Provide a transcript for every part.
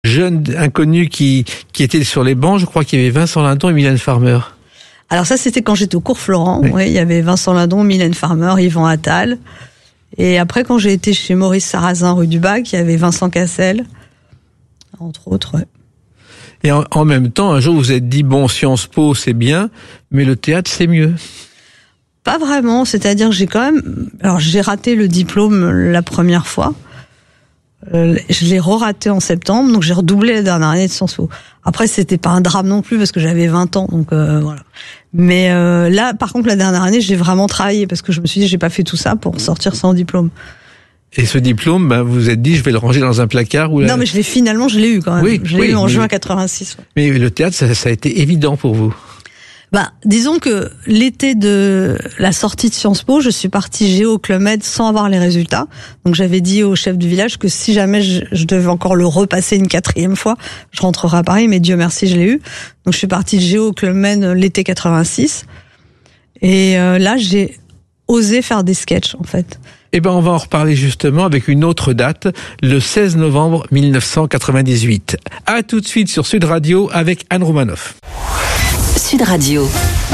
jeunes inconnus qui étaient sur les bancs. Je crois qu'il y avait Vincent Lindon et Mylène Farmer. Alors ça, c'était quand j'étais au cours Florent. Oui, il y avait Vincent Lindon, Mylène Farmer, Yvan Attal. Et après, quand j'ai été chez Maurice Sarrazin, rue du Bac, il y avait Vincent Cassel, entre autres. Ouais. Et en même temps, un jour, vous vous êtes dit, bon, Sciences Po, c'est bien, mais le théâtre, c'est mieux. Pas vraiment, c'est-à-dire que j'ai quand même... Alors, j'ai raté le diplôme la première fois. Je l'ai re-raté en septembre, donc j'ai redoublé la dernière année de Sciences Po. Après, c'était pas un drame non plus, parce que j'avais 20 ans, donc voilà. Mais là, par contre, la dernière année, j'ai vraiment travaillé, parce que je me suis dit, j'ai pas fait tout ça pour sortir sans diplôme. Et ce diplôme, vous vous êtes dit, je vais le ranger dans un placard ou là... Non, mais je l'ai eu quand même. Oui, je l'ai eu en juin 86. Ouais. Mais le théâtre, ça a été évident pour vous. Disons que l'été de la sortie de Sciences Po, je suis partie géo au Club Med sans avoir les résultats. Donc j'avais dit au chef du village que si jamais je devais encore le repasser une 4e fois, je rentrerais à Paris, mais Dieu merci, je l'ai eu. Donc je suis partie géo au Club Med l'été 86. Et là, j'ai osé faire des sketchs, en fait. On va en reparler justement avec une autre date, le 16 novembre 1998. À tout de suite sur Sud Radio avec Anne Roumanoff. Sud Radio.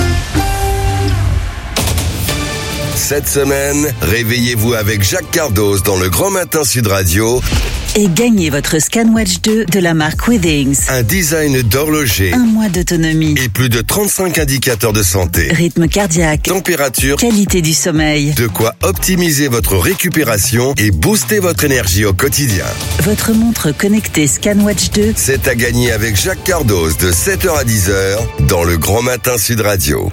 Cette semaine, réveillez-vous avec Jacques Cardoz dans le Grand Matin Sud Radio. Et gagnez votre ScanWatch 2 de la marque Withings. Un design d'horloger. 1 mois d'autonomie. Et plus de 35 indicateurs de santé. Rythme cardiaque. Température. Qualité du sommeil. De quoi optimiser votre récupération et booster votre énergie au quotidien. Votre montre connectée ScanWatch 2. C'est à gagner avec Jacques Cardoz de 7h à 10h dans le Grand Matin Sud Radio.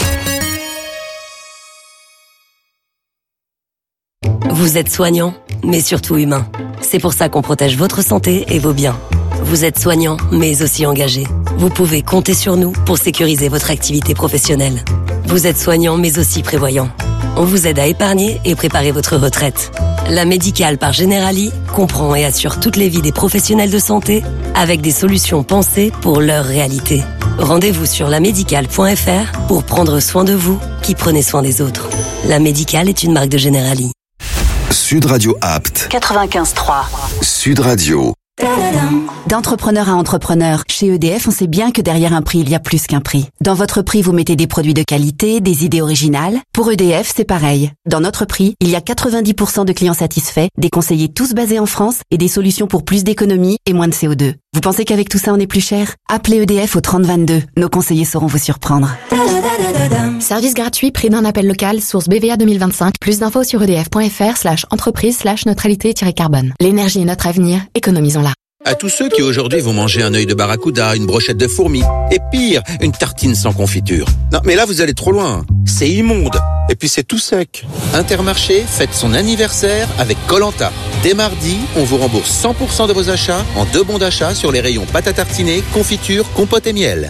Vous êtes soignant, mais surtout humain. C'est pour ça qu'on protège votre santé et vos biens. Vous êtes soignant, mais aussi engagé. Vous pouvez compter sur nous pour sécuriser votre activité professionnelle. Vous êtes soignant, mais aussi prévoyant. On vous aide à épargner et préparer votre retraite. La Médicale par Generali comprend et assure toutes les vies des professionnels de santé avec des solutions pensées pour leur réalité. Rendez-vous sur lamédicale.fr pour prendre soin de vous qui prenez soin des autres. La Médicale est une marque de Generali. Sud Radio Apt. 95.3. Sud Radio. D'entrepreneur à entrepreneur, chez EDF, on sait bien que derrière un prix, il y a plus qu'un prix. Dans votre prix, vous mettez des produits de qualité, des idées originales. Pour EDF, c'est pareil. Dans notre prix, il y a 90% de clients satisfaits, des conseillers tous basés en France et des solutions pour plus d'économie et moins de CO2. Vous pensez qu'avec tout ça, on est plus cher? Appelez EDF au 3022. Nos conseillers sauront vous surprendre. Service gratuit, prix d'un appel local, source BVA 2025. Plus d'infos sur edf.fr/entreprise/neutralité-carbone. L'énergie est notre avenir, économisons-la. À tous ceux qui aujourd'hui vont manger un œil de barracuda, une brochette de fourmis, et pire, une tartine sans confiture. Non, mais là vous allez trop loin. C'est immonde. Et puis c'est tout sec. Intermarché fête son anniversaire avec Koh-Lanta. Dès mardi, on vous rembourse 100% de vos achats en 2 bons d'achat sur les rayons pâte à tartiner, confiture, compote et miel.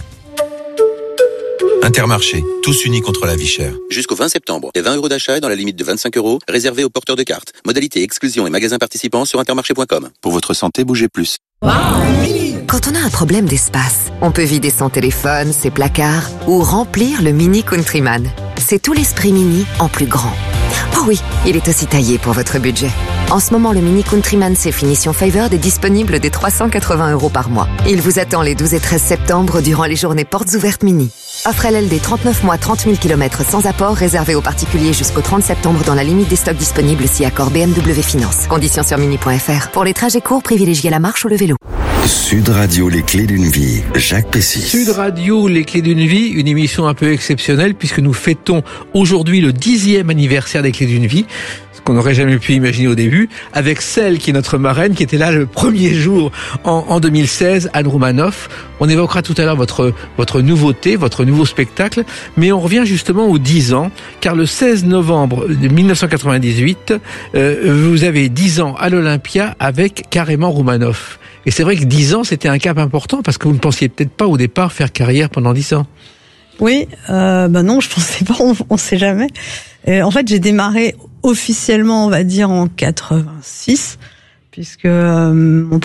Intermarché, tous unis contre la vie chère. Jusqu'au 20 septembre, les 20 € d'achat dans la limite de 25 €, réservés aux porteurs de cartes. Modalité, exclusion et magasins participants sur intermarché.com. Pour votre santé, bougez plus. Quand on a un problème d'espace, on peut vider son téléphone, ses placards ou remplir le Mini Countryman. C'est tout l'esprit Mini en plus grand. Oh oui, il est aussi taillé pour votre budget. En ce moment, le Mini Countryman c'est finition Favored est disponible dès 380 € par mois. Il vous attend les 12 et 13 septembre durant les journées portes ouvertes Mini. Offre LLD 39 mois, 30 000 km sans apport, réservé aux particuliers jusqu'au 30 septembre dans la limite des stocks disponibles si accord BMW Finance. Conditions sur mini.fr. Pour les trajets courts, privilégiez la marche ou le vélo. Sud Radio, les clés d'une vie. Jacques Pessis. Sud Radio, les clés d'une vie, une émission un peu exceptionnelle puisque nous fêtons aujourd'hui le 10e anniversaire des clés d'une vie. Qu'on n'aurait jamais pu imaginer au début, avec celle qui est notre marraine, qui était là le premier jour en 2016, Anne Roumanoff. On évoquera tout à l'heure votre nouveauté, votre nouveau spectacle, mais on revient justement aux 10 ans, car le 16 novembre 1998, vous avez 10 ans à l'Olympia avec carrément Roumanoff. Et c'est vrai que 10 ans, c'était un cap important, parce que vous ne pensiez peut-être pas au départ faire carrière pendant 10 ans. Oui, non, je pensais pas, on sait jamais. En fait, j'ai démarré officiellement, on va dire, en 86, puisque en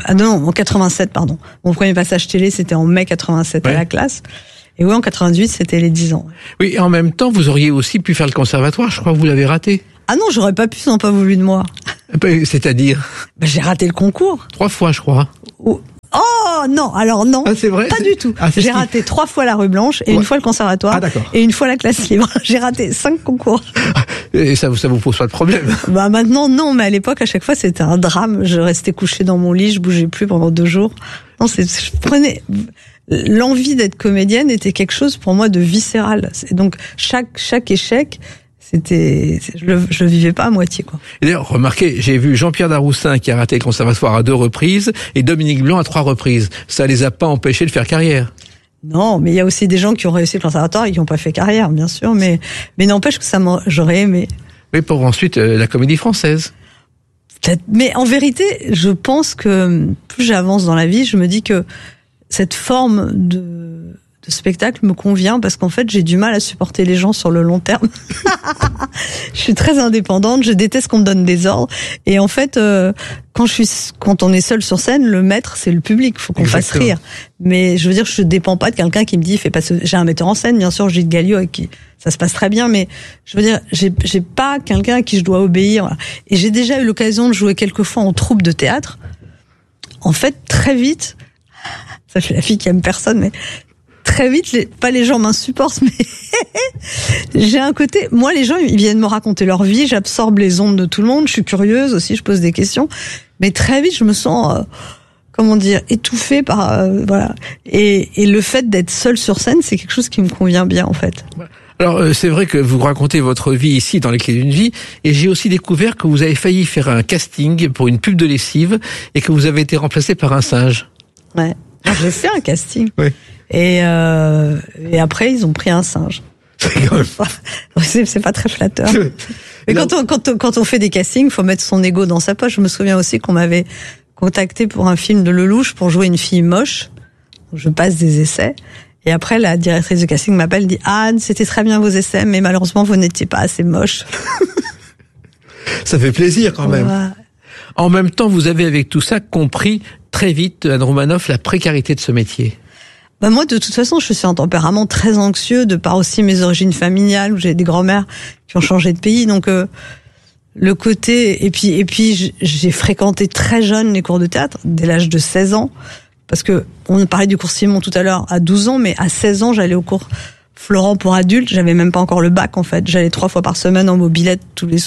87, pardon. Mon premier passage télé, c'était en mai 87 à la classe. Et oui, en 88, c'était les 10 ans. Oui, et en même temps, vous auriez aussi pu faire le conservatoire, je crois que vous l'avez raté. Ah non, j'aurais pas pu, ils n'ont pas voulu de moi. C'est-à-dire? J'ai raté le concours. 3 fois, je crois. Oh non, alors non, c'est vrai, pas du tout. J'ai raté 3 fois la rue blanche et une fois le conservatoire et une fois la classe libre. J'ai raté 5 concours. Et ça vous pose pas de problème? Maintenant non, mais à l'époque à chaque fois c'était un drame. Je restais couchée dans mon lit, je bougeais plus pendant 2 jours. Non, je prenais l'envie d'être comédienne était quelque chose pour moi de viscéral. Donc chaque échec. Je le vivais pas à moitié, quoi. Et d'ailleurs, remarquez, j'ai vu Jean-Pierre Daroussin qui a raté le conservatoire à 2 reprises et Dominique Blanc à 3 reprises. Ça les a pas empêchés de faire carrière. Non, mais il y a aussi des gens qui ont réussi le conservatoire et qui n'ont pas fait carrière, bien sûr, mais n'empêche que j'aurais aimé. Oui, pour ensuite la comédie française. Peut-être, mais en vérité, je pense que plus j'avance dans la vie, je me dis que cette forme de spectacle me convient parce qu'en fait j'ai du mal à supporter les gens sur le long terme. Je suis très indépendante, je déteste qu'on me donne des ordres et en fait quand on est seul sur scène, le maître c'est le public, faut qu'on fasse rire. Mais je veux dire, je dépends pas de quelqu'un qui me dit fais pas ce... J'ai un metteur en scène bien sûr, Gilles Galliot avec qui ça se passe très bien, mais je veux dire j'ai pas quelqu'un à qui je dois obéir. Et j'ai déjà eu l'occasion de jouer quelques fois en troupe de théâtre. En fait très vite, ça fait la fille qui aime personne, mais très vite, pas les gens m'insupportent, mais j'ai un côté, moi les gens ils viennent me raconter leur vie, j'absorbe les ondes de tout le monde, je suis curieuse aussi, je pose des questions, mais très vite je me sens, étouffée par, voilà. Et le fait d'être seule sur scène, c'est quelque chose qui me convient bien en fait. Alors c'est vrai que vous racontez votre vie ici dans Les Clés d'une vie, et j'ai aussi découvert que vous avez failli faire un casting pour une pub de lessive et que vous avez été remplacé par un singe. Ouais, j'ai fait un casting. Oui. Et après, ils ont pris un singe. C'est pas très flatteur. Mais quand on fait des castings, il faut mettre son ego dans sa poche. Je me souviens aussi qu'on m'avait contacté pour un film de Lelouch pour jouer une fille moche. Je passe des essais. Et après, la directrice de casting m'appelle et dit « Anne, c'était très bien vos essais, mais malheureusement, vous n'étiez pas assez moche. » Ça fait plaisir quand même. Ouais. En même temps, vous avez avec tout ça compris très vite, Anne Roumanoff, la précarité de ce métier. Moi, de toute façon, je suis un tempérament très anxieux, de par aussi mes origines familiales, où j'ai des grands-mères qui ont changé de pays, donc le côté... Et puis, j'ai fréquenté très jeune les cours de théâtre, dès l'âge de 16 ans, parce que on parlait du cours Simon tout à l'heure, à 12 ans, mais à 16 ans, j'allais au cours Florent pour adultes, j'avais même pas encore le bac, en fait. J'allais 3 fois par semaine en mobilette,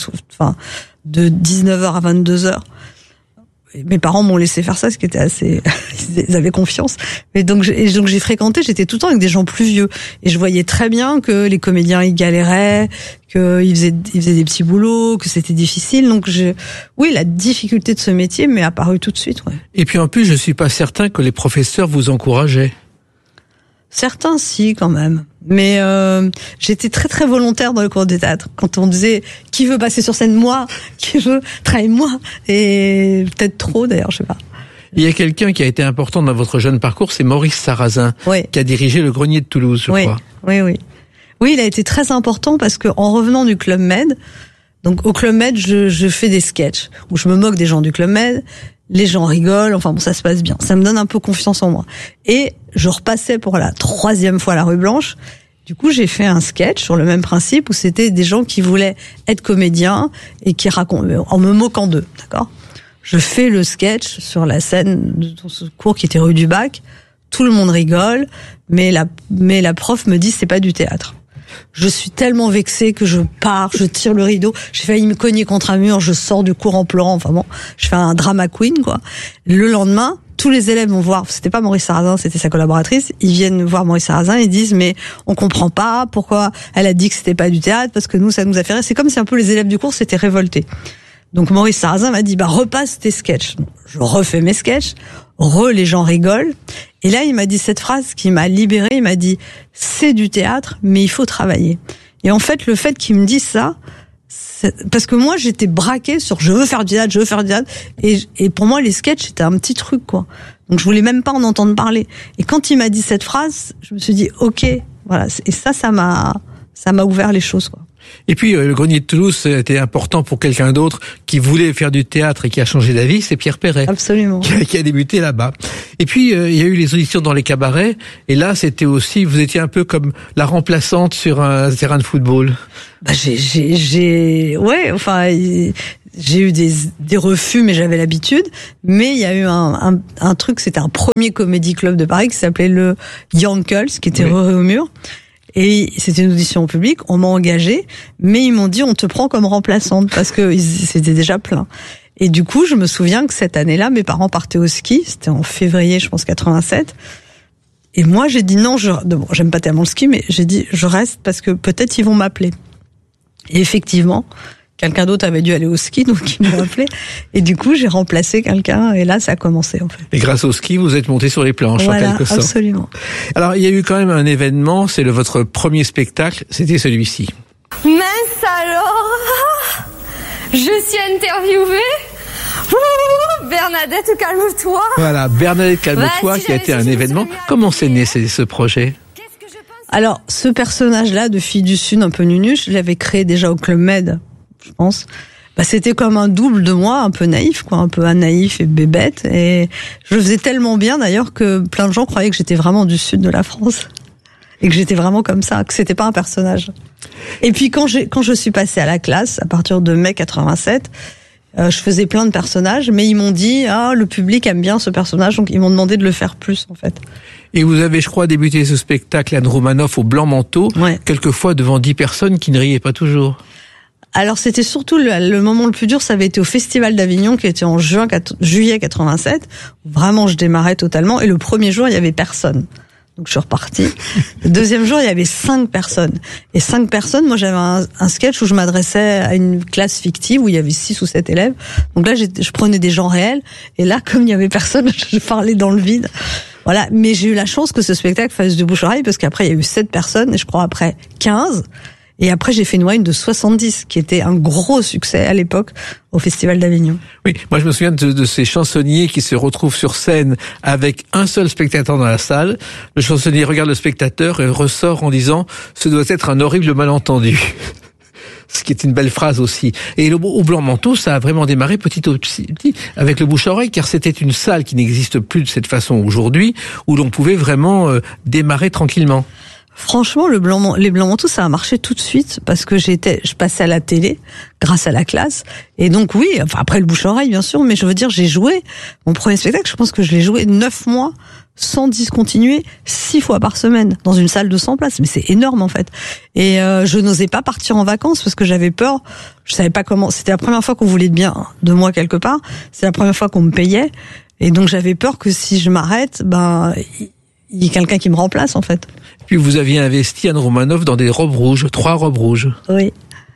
de 19h à 22h. Mes parents m'ont laissé faire ça, ce qui était assez... Ils avaient confiance. Mais donc j'ai fréquenté, j'étais tout le temps avec des gens plus vieux. Et je voyais très bien que les comédiens, ils galéraient, qu'ils faisaient des petits boulots, que c'était difficile. Donc oui, la difficulté de ce métier m'est apparue tout de suite. Ouais. Et puis en plus, je suis pas certain que les professeurs vous encourageaient. Certains, si, quand même. Mais j'étais très très volontaire dans le cours de théâtre. Quand on disait qui veut passer sur scène, moi, qui veut travailler, moi, et peut-être trop d'ailleurs, je sais pas. Il y a quelqu'un qui a été important dans votre jeune parcours, c'est Maurice Sarrazin, qui a dirigé le Grenier de Toulouse, je crois. Oui, il a été très important parce que en revenant du Club Med, donc au Club Med, je fais des sketchs où je me moque des gens du Club Med. Les gens rigolent, enfin bon, ça se passe bien. Ça me donne un peu confiance en moi. Et je repassais pour la 3e fois la rue Blanche. Du coup, j'ai fait un sketch sur le même principe où c'était des gens qui voulaient être comédiens et qui racontent, en me moquant d'eux, d'accord? Je fais le sketch sur la scène de ce cours qui était rue du Bac. Tout le monde rigole, mais la prof me dit c'est pas du théâtre. Je suis tellement vexée que je pars, je tire le rideau, j'ai failli me cogner contre un mur, je sors du cours en pleurant, enfin bon, je fais un drama queen, quoi. Le lendemain, tous les élèves vont voir, c'était pas Maurice Sarrazin, c'était sa collaboratrice, ils viennent voir Maurice Sarrazin et disent mais on comprend pas pourquoi elle a dit que c'était pas du théâtre, parce que nous ça nous a fait rire. C'est comme si un peu les élèves du cours s'étaient révoltés. Donc Maurice Sarrazin m'a dit repasse tes sketchs. Je refais mes sketchs, les gens rigolent. Et là, il m'a dit cette phrase qui m'a libérée. Il m'a dit c'est du théâtre, mais il faut travailler. Et en fait, le fait qu'il me dise ça, parce que moi, j'étais braquée sur je veux faire du théâtre. Et pour moi, les sketchs, c'était un petit truc, quoi. Donc je voulais même pas en entendre parler. Et quand il m'a dit cette phrase, je me suis dit ok, voilà. Et ça m'a ouvert les choses, quoi. Et puis, le Grenier de Toulouse était important pour quelqu'un d'autre qui voulait faire du théâtre et qui a changé d'avis, c'est Pierre Perret. Absolument. Qui a débuté là-bas. Et puis, il y a eu les auditions dans les cabarets, et là, c'était aussi, vous étiez un peu comme la remplaçante sur un terrain de football. J'ai eu des refus, mais j'avais l'habitude. Mais il y a eu un truc, c'était un premier comédie club de Paris qui s'appelait le Yonkels, qui était rue au mur. Et c'était une audition au public, on m'a engagée, mais ils m'ont dit on te prend comme remplaçante parce que c'était déjà plein. Et du coup, je me souviens que cette année-là, mes parents partaient au ski, c'était en février, je pense 87. Et moi, j'ai dit non, j'aime pas tellement le ski, mais j'ai dit je reste parce que peut-être ils vont m'appeler. Et effectivement, quelqu'un d'autre avait dû aller au ski, donc ils m'ont appelé. Et du coup, j'ai remplacé quelqu'un, et là, ça a commencé, en fait. Et grâce au ski, vous êtes monté sur les planches, voilà, en quelque sorte. Absolument. Alors, il y a eu quand même un événement, c'est votre premier spectacle, c'était celui-ci. Mince alors, je suis interviewée. Bernadette, calme-toi. Voilà, Bernadette, calme-toi, qui a été un événement. Comment c'est né ce projet ? Alors, ce personnage-là, de fille du Sud, un peu nunuche, je l'avais créé déjà au Club Med, je pense. C'était comme un double de moi, un peu naïf, quoi, un peu naïf et bébête. Et je le faisais tellement bien, d'ailleurs, que plein de gens croyaient que j'étais vraiment du Sud de la France. Et que j'étais vraiment comme ça, que c'était pas un personnage. Et puis, quand je suis passée à la classe, à partir de mai 87, je faisais plein de personnages, mais ils m'ont dit, le public aime bien ce personnage, donc ils m'ont demandé de le faire plus, en fait. Et vous avez, je crois, débuté ce spectacle, Anne Romanoff, au Blanc Manteau, quelquefois devant 10 personnes qui ne riaient pas toujours. Alors, c'était surtout le moment le plus dur, ça avait été au Festival d'Avignon, qui était en juillet 87, où vraiment je démarrais totalement, et le premier jour, il y avait personne. Donc, je suis repartie. Le deuxième jour, il y avait 5 personnes. Et 5 personnes, moi, j'avais un sketch où je m'adressais à une classe fictive où il y avait 6 ou 7 élèves. Donc là, je prenais des gens réels. Et là, comme il n'y avait personne, je parlais dans le vide. Voilà. Mais j'ai eu la chance que ce spectacle fasse de bouche-oreille parce qu'après, il y a eu 7 personnes et je crois après 15. Et après, j'ai fait une wine de 70, qui était un gros succès à l'époque au Festival d'Avignon. Oui, moi je me souviens de ces chansonniers qui se retrouvent sur scène avec un seul spectateur dans la salle. Le chansonnier regarde le spectateur et ressort en disant « Ce doit être un horrible malentendu ». Ce qui est une belle phrase aussi. Et au Blanc Manteau, ça a vraiment démarré petit à petit avec le bouche-oreille, car c'était une salle qui n'existe plus de cette façon aujourd'hui, où l'on pouvait vraiment démarrer tranquillement. Franchement, les Blancs Manteaux, ça a marché tout de suite parce que je passais à la télé grâce à la classe. Et donc oui, enfin après le bouche-oreille bien sûr, mais je veux dire, j'ai joué mon premier spectacle, je pense que je l'ai joué 9 mois sans discontinuer 6 fois par semaine dans une salle de 100 places. Mais c'est énorme en fait. Et je n'osais pas partir en vacances parce que j'avais peur. Je savais pas comment. C'était la première fois qu'on voulait bien de moi quelque part. C'est la première fois qu'on me payait. Et donc j'avais peur que si je m'arrête, il y a quelqu'un qui me remplace en fait. Puis vous aviez investi, Anne Romanoff, dans des robes rouges, 3 robes rouges. Oui.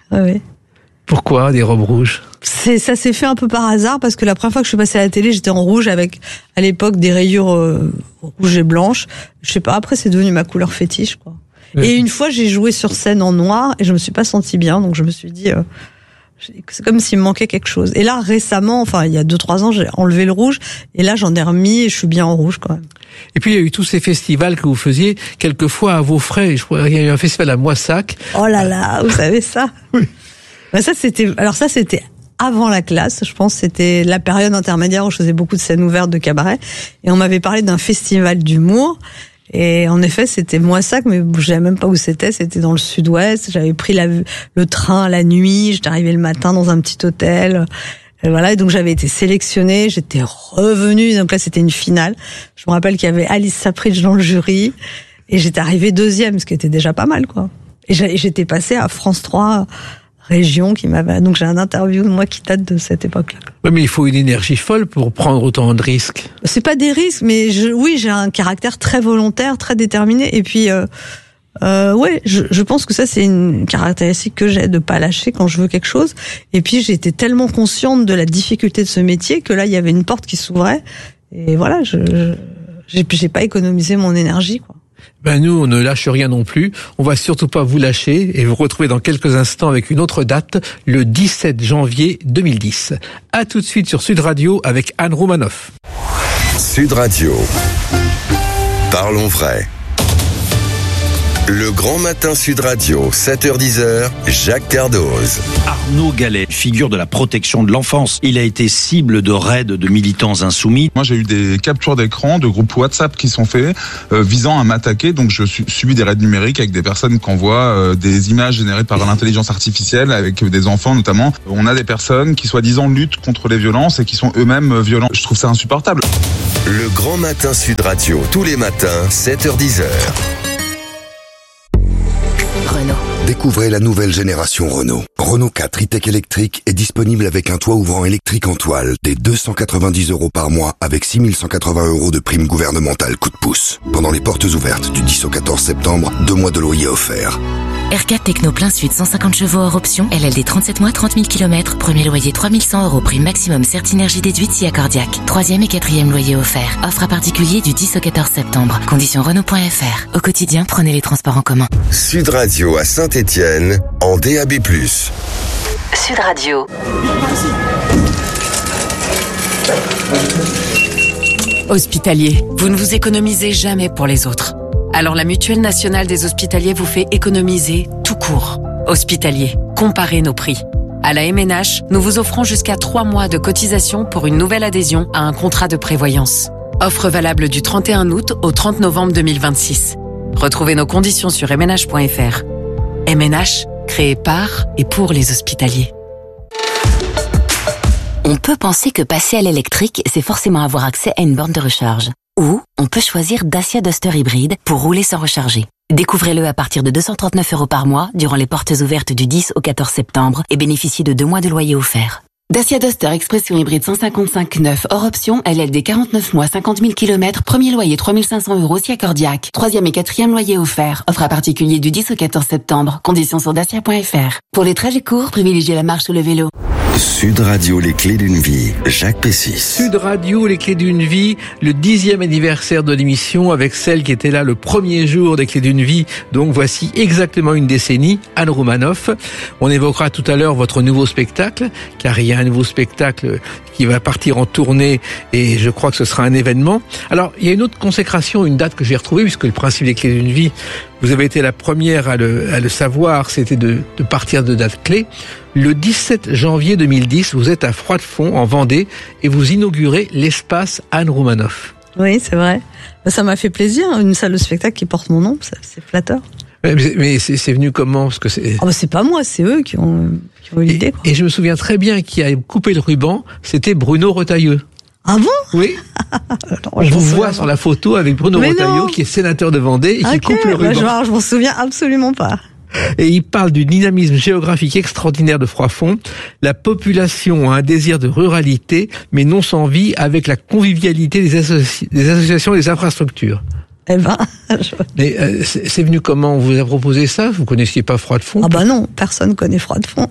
Pourquoi des robes rouges ? Ça s'est fait un peu par hasard parce que la première fois que je suis passée à la télé, j'étais en rouge avec, à l'époque, des rayures rouges et blanches. Je sais pas, après c'est devenu ma couleur fétiche, quoi. Et une fois, j'ai joué sur scène en noir et je me suis pas sentie bien, donc je me suis dit, c'est comme s'il me manquait quelque chose. Et là, récemment, enfin, il y a 2-3 ans, j'ai enlevé le rouge et là, j'en ai remis et je suis bien en rouge, quand même. Et puis, il y a eu tous ces festivals que vous faisiez, quelquefois à vos frais. Je crois qu'il y a eu un festival à Moissac. Oh là là, vous savez ça? Oui. Ça, c'était avant la classe, je pense, c'était la période intermédiaire où je faisais beaucoup de scènes ouvertes de cabaret. Et on m'avait parlé d'un festival d'humour. Et en effet, c'était Moissac, mais je savais même pas où c'était. C'était dans le sud-ouest. J'avais pris le train la nuit. J'étais arrivée le matin dans un petit hôtel. Et voilà. Et donc, j'avais été sélectionnée. J'étais revenue. Donc là, c'était une finale. Je me rappelle qu'il y avait Alice Sapritch dans le jury. Et j'étais arrivée 2e, ce qui était déjà pas mal, quoi. Et j'étais passée à France 3 Région qui m'avait. Donc, j'ai un interview de moi qui date de cette époque-là. Oui, mais il faut une énergie folle pour prendre autant de risques. C'est pas des risques, mais j'ai un caractère très volontaire, très déterminé. Et puis, je pense que ça, c'est une caractéristique que j'ai de pas lâcher quand je veux quelque chose. Et puis, j'étais tellement consciente de la difficulté de ce métier que là, il y avait une porte qui s'ouvrait. Et voilà, j'ai pas économisé mon énergie, quoi. Nous, on ne lâche rien non plus. On va surtout pas vous lâcher et vous retrouver dans quelques instants avec une autre date, le 17 janvier 2010. À tout de suite sur Sud Radio avec Anne Romanoff. Sud Radio. Parlons vrai. Le Grand Matin Sud Radio, 7h-10h, Jacques Cardoz. Arnaud Gallet, figure de la protection de l'enfance. Il a été cible de raids de militants insoumis. Moi, j'ai eu des captures d'écran de groupes WhatsApp qui sont faits visant à m'attaquer. Donc, je subis des raids numériques avec des personnes qui envoient des images générées par l'intelligence artificielle avec des enfants notamment. On a des personnes qui, soi-disant, luttent contre les violences et qui sont eux-mêmes violents. Je trouve ça insupportable. Le Grand Matin Sud Radio, tous les matins, 7h-10h. Renault. Découvrez la nouvelle génération Renault. Renault 4 e-tech électrique est disponible avec un toit ouvrant électrique en toile dès 290 € par mois avec 6180 € de prime gouvernementale coup de pouce. Pendant les portes ouvertes du 10 au 14 septembre, 2 mois de loyer offerts. R4 Techno plein sud, 150 chevaux hors option, LLD 37 mois, 30 000 km, premier loyer 3100 €, prime maximum Certinergie déduite si accordiaque. 3e et 4e loyer offert. Offre à particulier du 10 au 14 septembre. Conditions Renault.fr. Au quotidien, prenez les transports en commun. Sud Radio à Saint-Étienne, en DAB+. Sud Radio. Hospitalier, vous ne vous économisez jamais pour les autres. Alors la Mutuelle Nationale des Hospitaliers vous fait économiser tout court. Hospitalier, comparez nos prix. À la MNH, nous vous offrons jusqu'à 3 mois de cotisation pour une nouvelle adhésion à un contrat de prévoyance. Offre valable du 31 août au 30 novembre 2026. Retrouvez nos conditions sur mnh.fr. MNH, créé par et pour les hospitaliers. On peut penser que passer à l'électrique, c'est forcément avoir accès à une borne de recharge. Ou on peut choisir Dacia Duster hybride pour rouler sans recharger. Découvrez-le à partir de 239 € par mois durant les portes ouvertes du 10 au 14 septembre et bénéficiez de 2 mois de loyer offert. Dacia Duster Expression hybride 155 neuf hors option, LLD 49 mois, 50 000 km, premier loyer 3500 € si accordiaque, 3e et 4e loyer offert. Offre à particulier du 10 au 14 septembre. Conditions sur dacia.fr. Pour les trajets courts, privilégiez la marche ou le vélo. Sud Radio, les clés d'une vie, Jacques Pessis. Sud Radio, les clés d'une vie, le 10e anniversaire de l'émission avec celle qui était là le premier jour des clés d'une vie. Donc voici exactement une décennie, Anne Roumanoff. On évoquera tout à l'heure votre nouveau spectacle, car il y a un nouveau spectacle qui va partir en tournée et je crois que ce sera un événement. Alors, il y a une autre consécration, une date que j'ai retrouvée, puisque le principe des clés d'une vie, vous avez été la première à le savoir, c'était de partir de dates clés. Le 17 janvier 2010, vous êtes à Froidefond, en Vendée, et vous inaugurez l'espace Anne Roumanoff. Oui, c'est vrai. Ça m'a fait plaisir, une salle de spectacle qui porte mon nom, c'est flatteur. Mais c'est venu comment? Parce que c'est pas moi, c'est eux qui ont eu l'idée. Et je me souviens très bien qui a coupé le ruban, c'était Bruno Retailleau. Ah bon? Oui. On vous voit sur la photo avec Bruno Retailleau, qui est sénateur de Vendée et qui coupe le ruban. Je m'en souviens absolument pas. Et il parle du dynamisme géographique extraordinaire de Froidefond. La population a un désir de ruralité, mais non sans vie, avec la convivialité des associations et des infrastructures. Eh ben, mais c'est venu comment? On vous a proposé ça? Vous connaissiez pas Froidefond? Ah bah non, personne connaît Froidefond.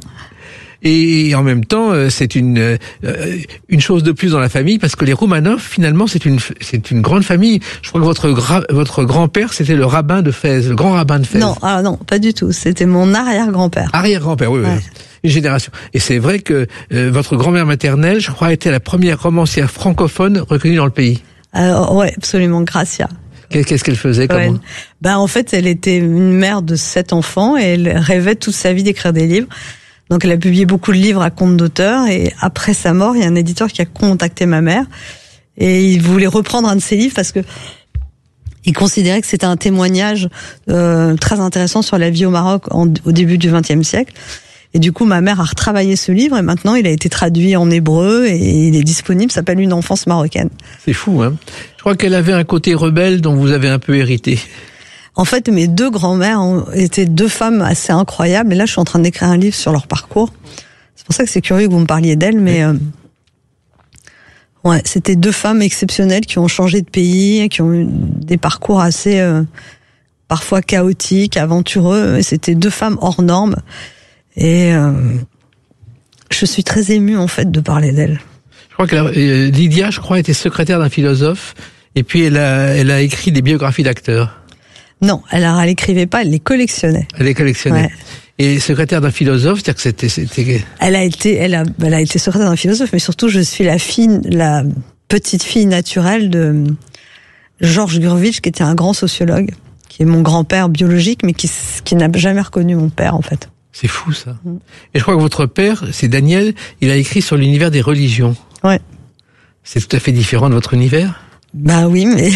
Et en même temps, c'est une chose de plus dans la famille, parce que les Roumanoff, finalement, c'est une grande famille. Je crois que votre grand-père, c'était le rabbin de Fès, le grand rabbin de Fès. Non, pas du tout. C'était mon arrière-grand-père. Arrière-grand-père, oui, ouais. Oui. Une génération. Et c'est vrai que votre grand-mère maternelle, je crois, était la première romancière francophone reconnue dans le pays. Ouais, absolument, Gracia. Qu'est-ce qu'elle faisait? Comment? En fait, elle était une mère de 7 enfants et elle rêvait toute sa vie d'écrire des livres. Donc, elle a publié beaucoup de livres à compte d'auteur et après sa mort, il y a un éditeur qui a contacté ma mère et il voulait reprendre un de ses livres parce que il considérait que c'était un témoignage très intéressant sur la vie au Maroc au début du XXe siècle. Et du coup, ma mère a retravaillé ce livre et maintenant, il a été traduit en hébreu et il est disponible, ça s'appelle Une enfance marocaine. C'est fou, hein? Je crois qu'elle avait un côté rebelle dont vous avez un peu hérité. En fait, mes 2 grands-mères étaient 2 femmes assez incroyables. Et là, je suis en train d'écrire un livre sur leur parcours. C'est pour ça que c'est curieux que vous me parliez d'elles, mais ouais, c'était 2 femmes exceptionnelles qui ont changé de pays, qui ont eu des parcours assez parfois chaotiques, aventureux. Et c'était 2 femmes hors normes. Et je suis très émue en fait de parler d'elles. Je crois que Lydia, était secrétaire d'un philosophe. Et puis elle a écrit des biographies d'acteurs. Non, elle l'écrivait pas, elle les collectionnait. Elle les collectionnait. Ouais. Et secrétaire d'un philosophe, c'est-à-dire que c'était. Elle a été secrétaire d'un philosophe, mais surtout je suis la petite fille naturelle de Georges Gurvitch, qui était un grand sociologue, qui est mon grand-père biologique, mais qui n'a jamais reconnu mon père, en fait. C'est fou, ça. Et je crois que votre père, c'est Daniel, il a écrit sur l'univers des religions. Ouais. C'est tout à fait différent de votre univers? Bah oui, mais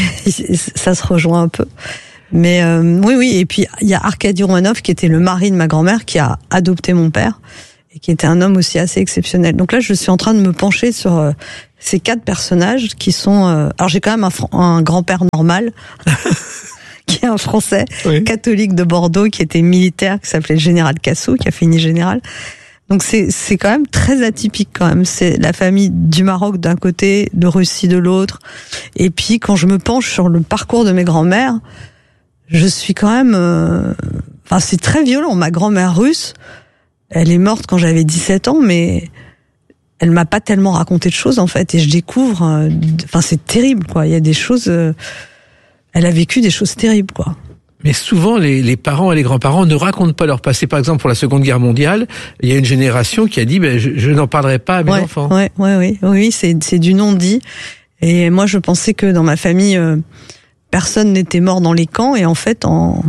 ça se rejoint un peu. Mais oui. Et puis, il y a Arkady Romanov, qui était le mari de ma grand-mère, qui a adopté mon père, et qui était un homme aussi assez exceptionnel. Donc là, je suis en train de me pencher sur ces 4 personnages qui sont... alors, j'ai quand même un grand-père normal... qui est un Français catholique de Bordeaux, qui était militaire, qui s'appelait le général Cassou, qui a fini général. Donc c'est quand même très atypique quand même. C'est la famille du Maroc d'un côté, de Russie de l'autre. Et puis quand je me penche sur le parcours de mes grands-mères, je suis quand même... Enfin, c'est très violent. Ma grand-mère russe, elle est morte quand j'avais 17 ans, mais elle m'a pas tellement raconté de choses en fait. Et je découvre... Enfin, c'est terrible quoi. Il y a des choses... Elle a vécu des choses terribles, quoi. Mais souvent, les parents et les grands-parents ne racontent pas leur passé. Par exemple, pour la Seconde Guerre mondiale, il y a une génération qui a dit je n'en parlerai pas à mes enfants. Oui, c'est du non-dit. Et moi, je pensais que dans ma famille, personne n'était mort dans les camps. Et en fait, en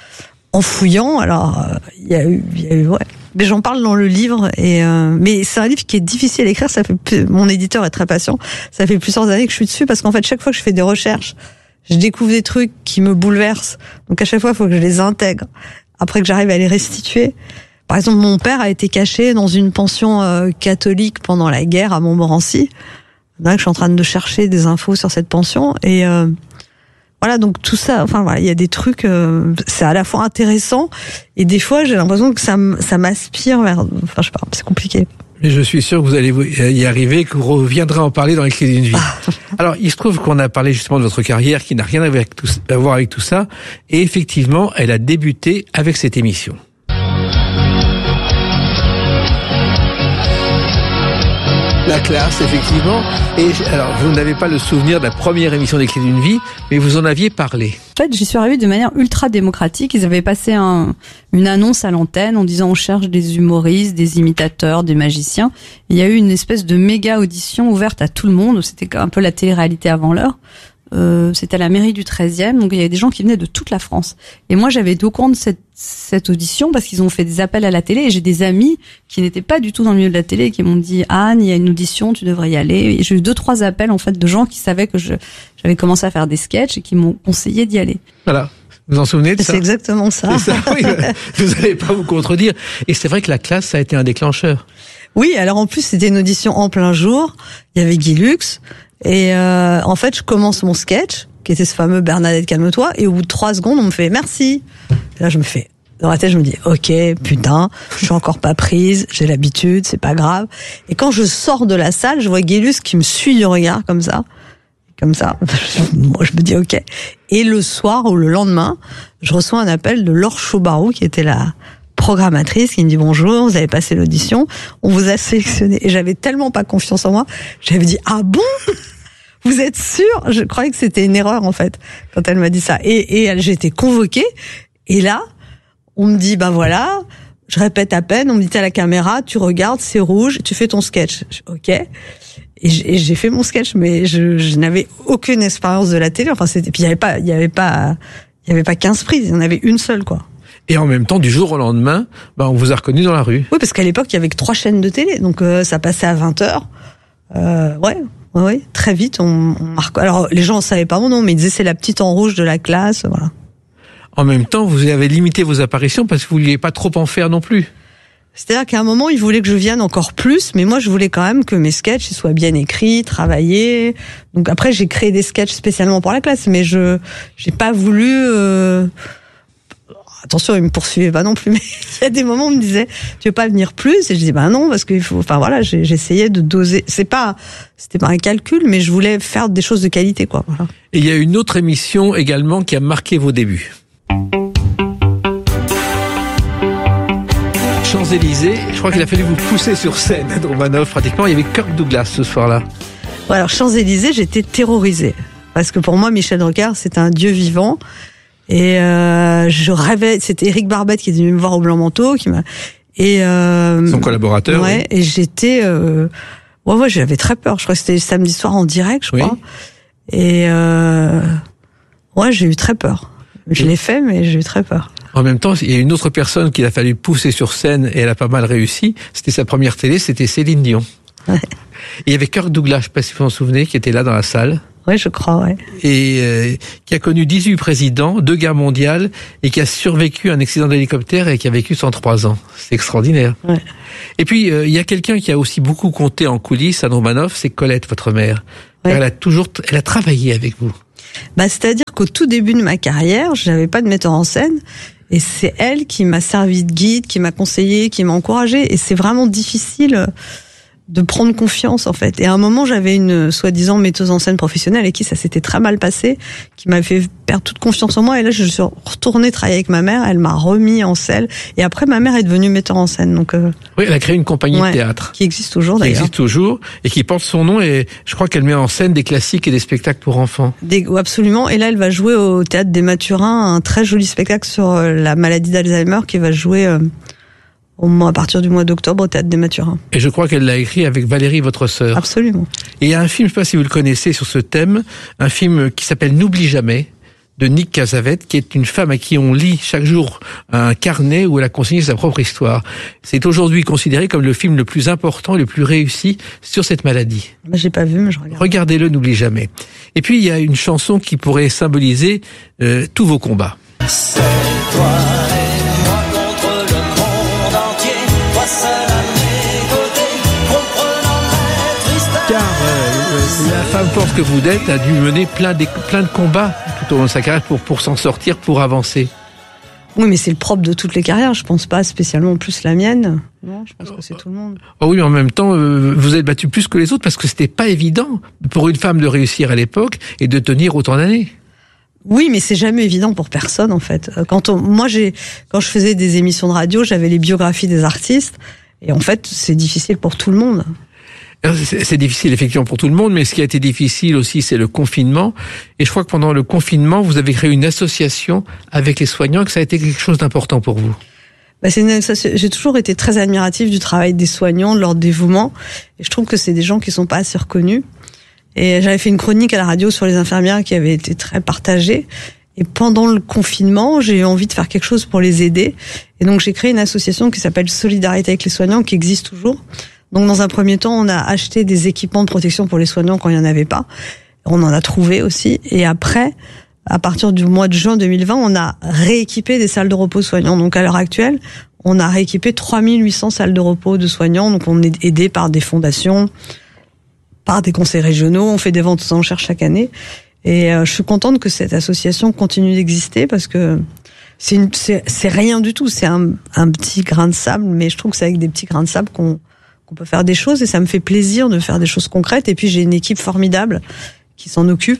fouillant, alors, il y a eu, Mais j'en parle dans le livre. Mais c'est un livre qui est difficile à écrire. Mon éditeur est très patient. Ça fait plusieurs années que je suis dessus parce qu'en fait, chaque fois que je fais des recherches, je découvre des trucs qui me bouleversent. Donc à chaque fois, il faut que je les intègre. Après que j'arrive à les restituer. Par exemple, mon père a été caché dans une pension catholique pendant la guerre à Montmorency. Là, je suis en train de chercher des infos sur cette pension. Et voilà, donc tout ça, enfin voilà, il y a des trucs, c'est à la fois intéressant et des fois, j'ai l'impression que ça m'aspire vers... Enfin, je sais pas, c'est compliqué. Mais je suis sûr que vous allez y arriver, que vous reviendrez en parler dans les clés d'une vie. Alors, il se trouve qu'on a parlé justement de votre carrière qui n'a rien à voir avec tout ça. Et effectivement, elle a débuté avec cette émission. La classe, effectivement. Et alors, vous n'avez pas le souvenir de la première émission des Clés d'une vie, mais vous en aviez parlé. En fait, j'y suis arrivée de manière ultra démocratique. Ils avaient passé une annonce à l'antenne en disant on cherche des humoristes, des imitateurs, des magiciens. Il y a eu une espèce de méga audition ouverte à tout le monde. C'était un peu la télé-réalité avant l'heure. C'était à la mairie du 13e, donc il y avait des gens qui venaient de toute la France. Et moi, j'avais été au courant de cette audition parce qu'ils ont fait des appels à la télé et j'ai des amis qui n'étaient pas du tout dans le milieu de la télé et qui m'ont dit Anne, il y a une audition, tu devrais y aller. Et j'ai eu 2-3 appels en fait de gens qui savaient que j'avais commencé à faire des sketchs et qui m'ont conseillé d'y aller. Voilà. Vous en souvenez de ça? C'est exactement ça. C'est ça, oui. Vous n'allez pas vous contredire. Et c'est vrai que la classe, ça a été un déclencheur. Oui, alors en plus, c'était une audition en plein jour. Il y avait Guy Lux. Et en fait, je commence mon sketch, qui était ce fameux Bernadette, calme-toi, et au bout de 3 secondes, on me fait merci. Et là, je me fais, dans la tête, je me dis, ok, putain, je suis encore pas prise, j'ai l'habitude, c'est pas grave. Et quand je sors de la salle, je vois Guélus qui me suit du regard, comme ça. Moi, je me dis, ok. Et le soir ou le lendemain, je reçois un appel de Laure Chaubarou, qui était la programmatrice, qui me dit bonjour, vous avez passé l'audition, on vous a sélectionné. Et j'avais tellement pas confiance en moi, j'avais dit, ah bon? Vous êtes sûr? Je croyais que c'était une erreur, en fait, quand elle m'a dit ça. Et j'ai été convoquée. Et là, on me dit, ben voilà, je répète à peine, on me dit, t'as la caméra, tu regardes, c'est rouge, tu fais ton sketch. Ok. Et j'ai fait mon sketch, mais je n'avais aucune expérience de la télé. Enfin, puis il y avait pas 15 prises, il y en avait une seule, quoi. Et en même temps, du jour au lendemain, on vous a reconnu dans la rue. Oui, parce qu'à l'époque, il y avait que 3 chaînes de télé, donc ça passait à 20h. Ouais, très vite, on marque. Alors, les gens ne savaient pas mon nom, mais ils disaient c'est la petite en rouge de la classe, voilà. En même temps, vous avez limité vos apparitions parce que vous ne vouliez pas trop en faire non plus. C'est-à-dire qu'à un moment, ils voulaient que je vienne encore plus, mais moi, je voulais quand même que mes sketchs soient bien écrits, travaillés. Donc après, j'ai créé des sketchs spécialement pour la classe, mais j'ai pas voulu... Attention, ils me poursuivaient pas non plus, mais il y a des moments où on me disait, tu veux pas venir plus? Et je dis, non, parce qu'il faut, enfin voilà, j'essayais de doser. C'était pas un calcul, mais je voulais faire des choses de qualité, quoi. Voilà. Et il y a une autre émission également qui a marqué vos débuts. Champs-Élysées, je crois qu'il a fallu vous pousser sur scène, Romanov, pratiquement. Il y avait Kirk Douglas ce soir-là. Ouais, alors Champs-Élysées, j'étais terrorisée. Parce que pour moi, Michel Drucker, c'est un dieu vivant. Et je rêvais, c'était Éric Barbette qui est venu me voir au Blanc Manteau, son collaborateur. Ouais, oui. Et j'étais j'avais très peur. Je crois que c'était samedi soir en direct, je crois. Et j'ai eu très peur. Je l'ai fait, mais j'ai eu très peur. En même temps, il y a une autre personne qu'il a fallu pousser sur scène et elle a pas mal réussi. C'était sa première télé, c'était Céline Dion. Ouais. Et il y avait Kirk Douglas, je sais pas si vous vous en souvenez, qui était là dans la salle. Oui, je crois, ouais. Et qui a connu 18 présidents, 2 guerres mondiales, et qui a survécu à un accident d'hélicoptère et qui a vécu 103 ans. C'est extraordinaire. Ouais. Et puis, il y a quelqu'un qui a aussi beaucoup compté en coulisses, Anne Romanoff, c'est Colette, votre mère. Ouais. Elle a travaillé avec vous. C'est-à-dire qu'au tout début de ma carrière, je n'avais pas de metteur en scène. Et c'est elle qui m'a servi de guide, qui m'a conseillé, qui m'a encouragé. Et c'est vraiment difficile de prendre confiance, en fait. Et à un moment, j'avais une soi-disant metteuse en scène professionnelle et qui ça s'était très mal passé, qui m'avait fait perdre toute confiance en moi. Et là, je suis retournée travailler avec ma mère. Elle m'a remis en selle. Et après, ma mère est devenue metteur en scène. Donc, oui, elle a créé une compagnie de théâtre. Qui existe toujours, d'ailleurs. Qui existe toujours et qui porte son nom. Et je crois qu'elle met en scène des classiques et des spectacles pour enfants. Absolument. Et là, elle va jouer au Théâtre des Mathurins un très joli spectacle sur la maladie d'Alzheimer qui va jouer à partir du mois d'octobre au Théâtre des Mathurins. Et je crois qu'elle l'a écrit avec Valérie, votre sœur. Absolument. Et il y a un film, je ne sais pas si vous le connaissez, sur ce thème, un film qui s'appelle N'oublie jamais, de Nick Casavette, qui est une femme à qui on lit chaque jour un carnet où elle a consigné sa propre histoire. C'est aujourd'hui considéré comme le film le plus important, le plus réussi sur cette maladie. J'ai pas vu, mais je regarde. Regardez-le, N'oublie jamais. Et puis, il y a une chanson qui pourrait symboliser tous vos combats. C'est toi et moi contre le monde entier, toi seul à mes côtés, comprenant mes tristesses. Car la femme forte que vous êtes a dû mener plein de combats tout au long de sa carrière pour s'en sortir, pour avancer. Oui, mais c'est le propre de toutes les carrières. Je pense pas spécialement plus la mienne. Non, je pense que c'est tout le monde. Oh oui, mais en même temps, vous êtes battu plus que les autres parce que c'était pas évident pour une femme de réussir à l'époque et de tenir autant d'années. Oui, mais c'est jamais évident pour personne, en fait. Quand je faisais des émissions de radio, j'avais les biographies des artistes. Et en fait, c'est difficile pour tout le monde. C'est difficile effectivement pour tout le monde, mais ce qui a été difficile aussi, c'est le confinement. Et je crois que pendant le confinement, vous avez créé une association avec les soignants et que ça a été quelque chose d'important pour vous. J'ai toujours été très admirative du travail des soignants, de leur dévouement. Et je trouve que c'est des gens qui sont pas assez reconnus. Et j'avais fait une chronique à la radio sur les infirmières qui avait été très partagée. Et pendant le confinement, j'ai eu envie de faire quelque chose pour les aider. Et donc, j'ai créé une association qui s'appelle Solidarité avec les soignants, qui existe toujours. Donc, dans un premier temps, on a acheté des équipements de protection pour les soignants quand il n'y en avait pas. On en a trouvé aussi. Et après, à partir du mois de juin 2020, on a rééquipé des salles de repos soignants. Donc, à l'heure actuelle, on a rééquipé 3800 salles de repos de soignants. Donc, on est aidé par des fondations, par des conseils régionaux. On fait des ventes aux enchères chaque année. Et je suis contente que cette association continue d'exister parce que c'est rien du tout. C'est un petit grain de sable, mais je trouve que c'est avec des petits grains de sable qu'on peut faire des choses et ça me fait plaisir de faire des choses concrètes. Et puis j'ai une équipe formidable qui s'en occupe.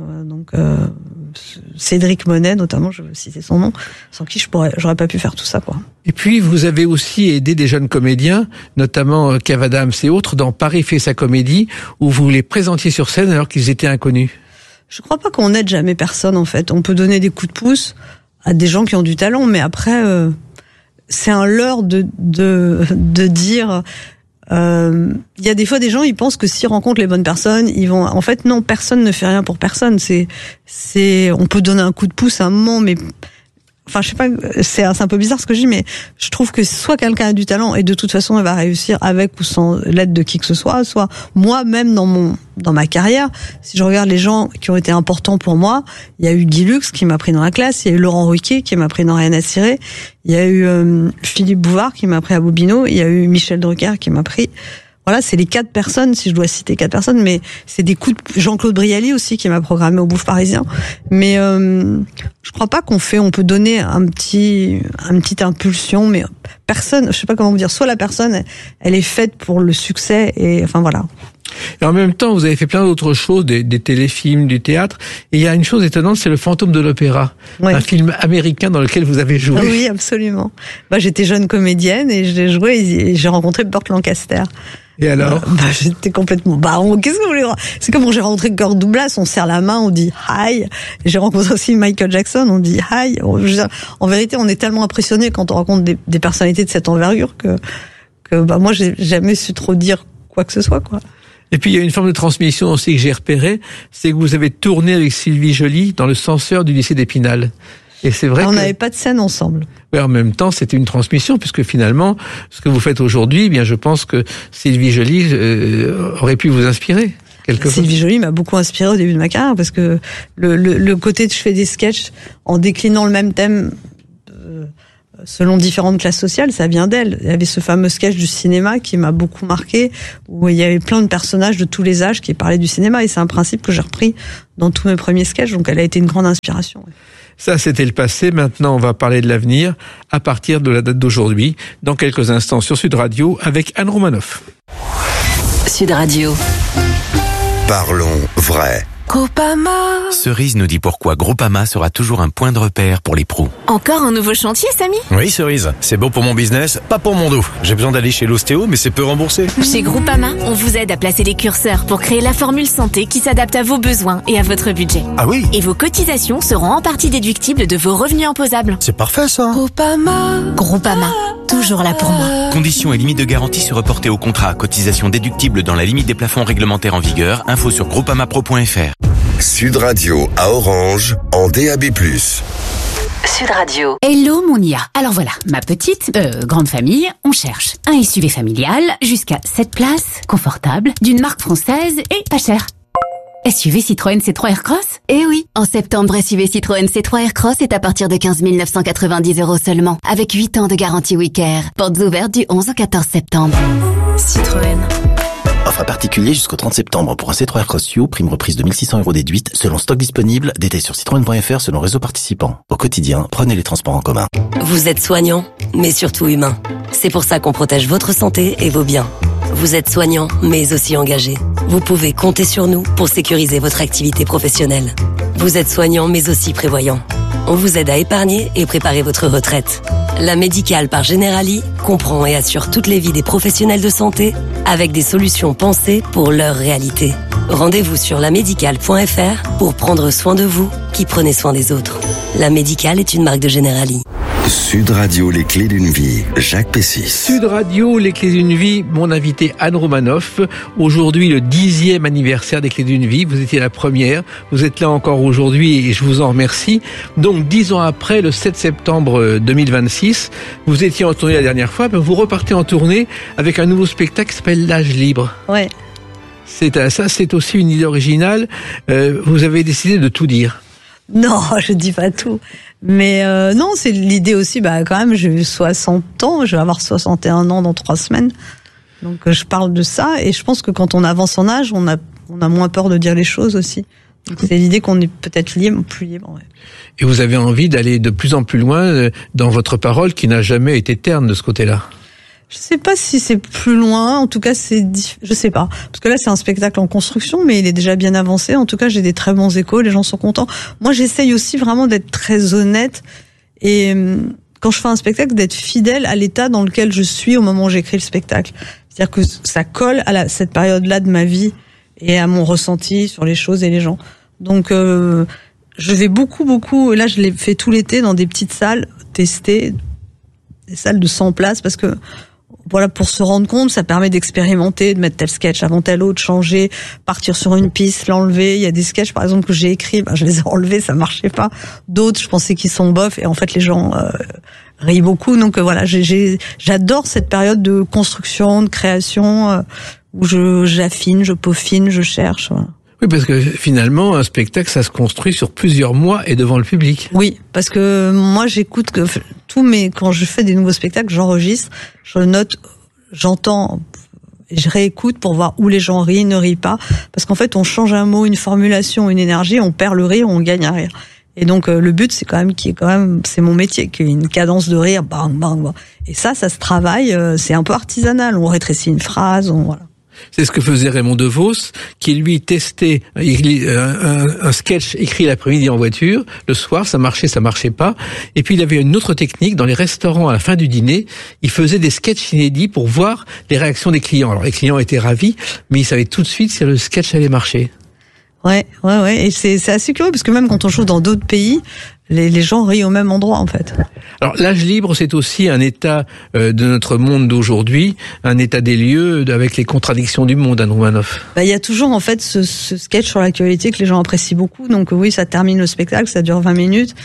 Cédric Monet, notamment, je veux citer son nom, sans qui j'aurais pas pu faire tout ça, quoi. Et puis, vous avez aussi aidé des jeunes comédiens, notamment Kev Adams et autres, dans Paris fait sa comédie, où vous les présentiez sur scène alors qu'ils étaient inconnus. Je crois pas qu'on aide jamais personne, en fait. On peut donner des coups de pouce à des gens qui ont du talent, mais après, c'est un leurre de dire, il y a des fois des gens, ils pensent que s'ils rencontrent les bonnes personnes, ils vont, en fait, non, personne ne fait rien pour personne. On peut donner un coup de pouce à un moment, mais, enfin, je sais pas, c'est un peu bizarre ce que je dis, mais je trouve que soit quelqu'un a du talent et de toute façon, elle va réussir avec ou sans l'aide de qui que ce soit moi-même dans ma carrière, si je regarde les gens qui ont été importants pour moi, il y a eu Guy Lux qui m'a pris dans la classe, il y a eu Laurent Ruquier qui m'a pris dans Rien à cirer, il y a eu Philippe Bouvard qui m'a pris à Bobino, il y a eu Michel Drucker qui m'a pris. Voilà, c'est les 4 personnes, si je dois citer 4 personnes, mais c'est des coups de Jean-Claude Brialy aussi qui m'a programmé au Bouffe Parisien. Mais je crois pas on peut donner une petite impulsion, mais personne, je sais pas comment vous dire, soit la personne, elle est faite pour le succès et enfin voilà. Et en même temps, vous avez fait plein d'autres choses, des téléfilms, du théâtre. Et il y a une chose étonnante, c'est Le Fantôme de l'opéra, un film américain dans lequel vous avez joué. Ah oui, absolument. J'étais jeune comédienne et j'ai joué et j'ai rencontré Burt Lancaster. Et alors j'étais complètement qu'est-ce que vous voulez? C'est comme quand j'ai rencontré Kirk Douglas, on serre la main, on dit hi. J'ai rencontré aussi Michael Jackson, on dit hi. En vérité, on est tellement impressionné quand on rencontre des personnalités de cette envergure que moi j'ai jamais su trop dire quoi que ce soit, quoi. Et puis il y a une forme de transmission aussi que j'ai repérée, c'est que vous avez tourné avec Sylvie Joly dans Le Censeur du lycée d'Épinal. Et c'est vrai on n'avait pas de scène ensemble. Oui, en même temps, c'était une transmission, puisque finalement, ce que vous faites aujourd'hui, bien, je pense que Sylvie Joly aurait pu vous inspirer. Sylvie Joly m'a beaucoup inspiré au début de ma carrière, parce que le côté de je fais des sketchs en déclinant le même thème selon différentes classes sociales, ça vient d'elle. Il y avait ce fameux sketch du cinéma qui m'a beaucoup marqué, où il y avait plein de personnages de tous les âges qui parlaient du cinéma, et c'est un principe que j'ai repris dans tous mes premiers sketchs, donc elle a été une grande inspiration. Ça, c'était le passé. Maintenant, on va parler de l'avenir à partir de la date d'aujourd'hui, dans quelques instants sur Sud Radio, avec Anne Romanoff. Sud Radio. Parlons vrai. Groupama. Cerise nous dit pourquoi Groupama sera toujours un point de repère pour les pros. Encore un nouveau chantier, Samy? Oui, Cerise. C'est bon pour mon business, pas pour mon dos. J'ai besoin d'aller chez l'ostéo, mais c'est peu remboursé. Chez Groupama, on vous aide à placer les curseurs pour créer la formule santé qui s'adapte à vos besoins et à votre budget. Ah oui? Et vos cotisations seront en partie déductibles de vos revenus imposables. C'est parfait, ça. Groupama. Toujours là pour moi. Conditions et limites de garantie se reporter au contrat. Cotisation déductible dans la limite des plafonds réglementaires en vigueur. Info sur groupamapro.fr. Sud Radio à Orange en DAB+. Sud Radio. Hello mon IA. Alors voilà, ma petite, grande famille, on cherche un SUV familial jusqu'à 7 places, confortable, d'une marque française et pas cher. SUV Citroën C3 Aircross? Eh oui, en septembre, SUV Citroën C3 Aircross est à partir de 15 990 € seulement, avec 8 ans de garantie WeCare. Portes ouvertes du 11 au 14 septembre. Citroën. Offre à particulier jusqu'au 30 septembre pour un C3 Aircross You, prime reprise de 1 600 € déduite, selon stock disponible, détail sur citroën.fr selon réseau participant. Au quotidien, prenez les transports en commun. Vous êtes soignant, mais surtout humain. C'est pour ça qu'on protège votre santé et vos biens. Vous êtes soignant, mais aussi engagé. Vous pouvez compter sur nous pour sécuriser votre activité professionnelle. Vous êtes soignant, mais aussi prévoyant. On vous aide à épargner et préparer votre retraite. La Médicale par Generali comprend et assure toutes les vies des professionnels de santé avec des solutions pensées pour leur réalité. Rendez-vous sur lamédicale.fr pour prendre soin de vous qui prenez soin des autres. La Médicale est une marque de Generali. Sud Radio, les clés d'une vie, Jacques Pessis. Sud Radio, les clés d'une vie, mon invité Anne Romanoff. Aujourd'hui, le 10e anniversaire des clés d'une vie. Vous étiez la première. Vous êtes là encore aujourd'hui et je vous en remercie. Donc, 10 ans après, le 7 septembre 2026, vous étiez en tournée la dernière fois, mais vous repartez en tournée avec un nouveau spectacle qui s'appelle L'âge libre. Ouais. C'est aussi une idée originale. Vous avez décidé de tout dire. Non, je dis pas tout. Mais non, c'est l'idée aussi, quand même, j'ai eu 60 ans, je vais avoir 61 ans dans 3 semaines. Donc je parle de ça, et je pense que quand on avance en âge, on a moins peur de dire les choses aussi. Donc c'est l'idée qu'on est peut-être plus libre. Ouais. Et vous avez envie d'aller de plus en plus loin dans votre parole qui n'a jamais été terne de ce côté-là. Je sais pas si c'est plus loin, en tout cas je sais pas. Parce que là c'est un spectacle en construction, mais il est déjà bien avancé. En tout cas j'ai des très bons échos, les gens sont contents. Moi j'essaye aussi vraiment d'être très honnête, et quand je fais un spectacle, d'être fidèle à l'état dans lequel je suis au moment où j'écris le spectacle. C'est-à-dire que ça colle à cette période-là de ma vie et à mon ressenti sur les choses et les gens. Donc je vais beaucoup, là je l'ai fait tout l'été dans des petites salles, tester, des salles de 100 places, parce que voilà, pour se rendre compte, ça permet d'expérimenter, de mettre tel sketch avant tel autre, changer, partir sur une piste, l'enlever. Il y a des sketchs, par exemple, que j'ai écrits, je les ai enlevés, ça marchait pas. D'autres, je pensais qu'ils sont bof, et en fait, les gens rient beaucoup. Donc voilà, j'adore cette période de construction, de création, où j'affine, je peaufine, je cherche. Voilà. Oui, parce que finalement, un spectacle, ça se construit sur plusieurs mois et devant le public. Oui, parce que moi, j'écoute quand je fais des nouveaux spectacles, j'enregistre, je note, j'entends, et je réécoute pour voir où les gens rient, ne rient pas. Parce qu'en fait, on change un mot, une formulation, une énergie, on perd le rire, on gagne un rire. Et donc, le but, c'est c'est mon métier, qu'il y ait une cadence de rire, bang, bang, bang. Et ça se travaille, c'est un peu artisanal. On rétrécit une phrase, voilà. C'est ce que faisait Raymond DeVos, qui lui testait un sketch écrit l'après-midi en voiture. Le soir, ça marchait pas. Et puis il avait une autre technique dans les restaurants à la fin du dîner. Il faisait des sketchs inédits pour voir les réactions des clients. Alors les clients étaient ravis, mais ils savaient tout de suite si le sketch allait marcher. Ouais. Et c'est assez curieux, parce que même quand on joue dans d'autres pays, les gens rient au même endroit, en fait. Alors, l'âge libre, c'est aussi un état de notre monde d'aujourd'hui, un état des lieux avec les contradictions du monde, Anne Romanoff. Il y a toujours, en fait, ce sketch sur l'actualité que les gens apprécient beaucoup. Donc oui, ça termine le spectacle, ça dure 20 minutes.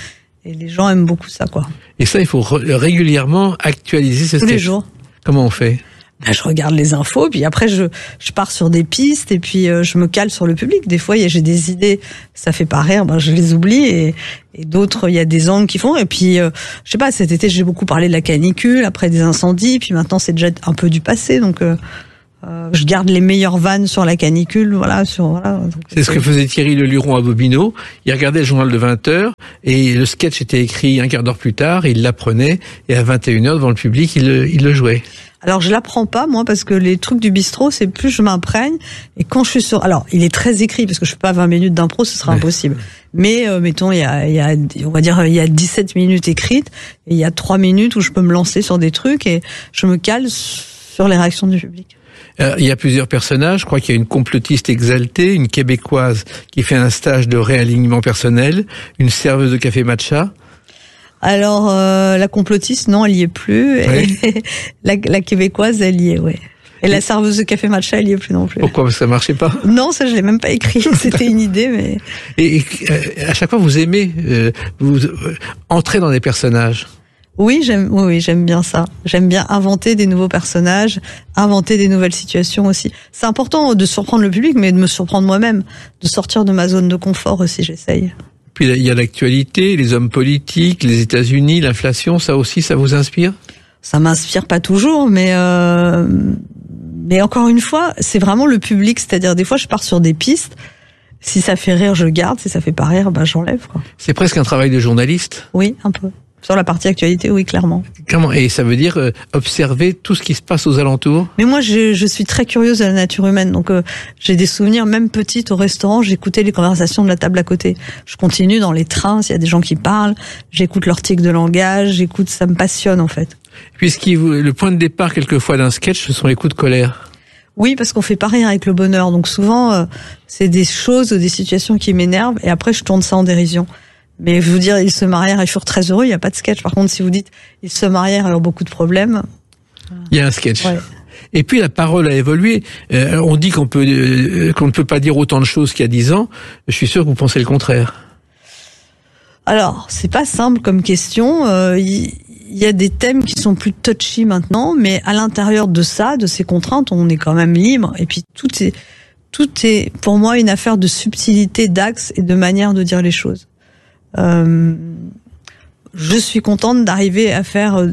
Et les gens aiment beaucoup ça, quoi. Et ça, il faut régulièrement actualiser ce sketch. Tous les jours. Comment on fait? Je regarde les infos, puis après je pars sur des pistes et puis je me cale sur le public. Des fois, j'ai des idées, ça fait pas rire, je les oublie et d'autres, il y a des angles qui font. Et puis, je sais pas, cet été, j'ai beaucoup parlé de la canicule, après des incendies, puis maintenant c'est déjà un peu du passé, donc je garde les meilleures vannes sur la canicule, voilà. C'est ce que faisait Thierry Leluron à Bobino. Il regardait le journal de 20h et le sketch était écrit un quart d'heure plus tard, il l'apprenait et à 21h devant le public, il le jouait. Alors je l'apprends pas moi parce que les trucs du bistrot c'est plus je m'imprègne et quand je suis sur alors il est très écrit parce que je fais pas 20 minutes d'impro ce sera impossible. Mais mettons il y a on va dire il y a 17 minutes écrites et il y a 3 minutes où je peux me lancer sur des trucs et je me cale sur les réactions du public. Il y a plusieurs personnages. Je crois qu'il y a une complotiste exaltée, une Québécoise qui fait un stage de réalignement personnel, une serveuse de café matcha. Alors la complotiste non, elle y est plus. Oui. Et la Québécoise, elle y est, ouais. Et la serveuse de café matcha, elle y est plus non plus. Pourquoi? Parce que ça marchait pas? Non, ça je l'ai même pas écrit. C'était une idée, mais. Et à chaque fois, vous aimez vous entrer dans des personnages. Oui, j'aime bien ça. J'aime bien inventer des nouveaux personnages, inventer des nouvelles situations aussi. C'est important de surprendre le public, mais de me surprendre moi-même, de sortir de ma zone de confort aussi, j'essaye. Puis il y a l'actualité, les hommes politiques, les États-Unis, l'inflation, ça aussi, ça vous inspire? Ça m'inspire pas toujours, mais encore une fois, c'est vraiment le public. C'est-à-dire, des fois, je pars sur des pistes. Si ça fait rire, je garde. Si ça fait pas rire, j'enlève, quoi. C'est presque un travail de journaliste? Oui, un peu. Sur la partie actualité, oui, clairement. Comment? Et ça veut dire observer tout ce qui se passe aux alentours? Mais moi, je suis très curieuse de la nature humaine. Donc, j'ai des souvenirs, même petites, au restaurant, j'écoutais les conversations de la table à côté. Je continue dans les trains, s'il y a des gens qui parlent, j'écoute leur tic de langage, ça me passionne, en fait. Le point de départ, quelquefois, d'un sketch, ce sont les coups de colère. Oui, parce qu'on fait pas rire avec le bonheur. Donc, souvent, c'est des choses ou des situations qui m'énervent et après, je tourne ça en dérision. Mais vous dire, ils se marièrent et furent très heureux, il n'y a pas de sketch. Par contre, si vous dites, ils se marièrent et ont beaucoup de problèmes. Il y a un sketch. Ouais. Et puis, la parole a évolué. On dit qu'on ne peut pas dire autant de choses qu'il y a 10 ans. Je suis sûr que vous pensez le contraire. Alors, c'est pas simple comme question. Il y a des thèmes qui sont plus touchy maintenant, mais à l'intérieur de ça, de ces contraintes, on est quand même libre. Et puis, tout est, pour moi, une affaire de subtilité, d'axe et de manière de dire les choses. Je suis contente d'arriver à faire,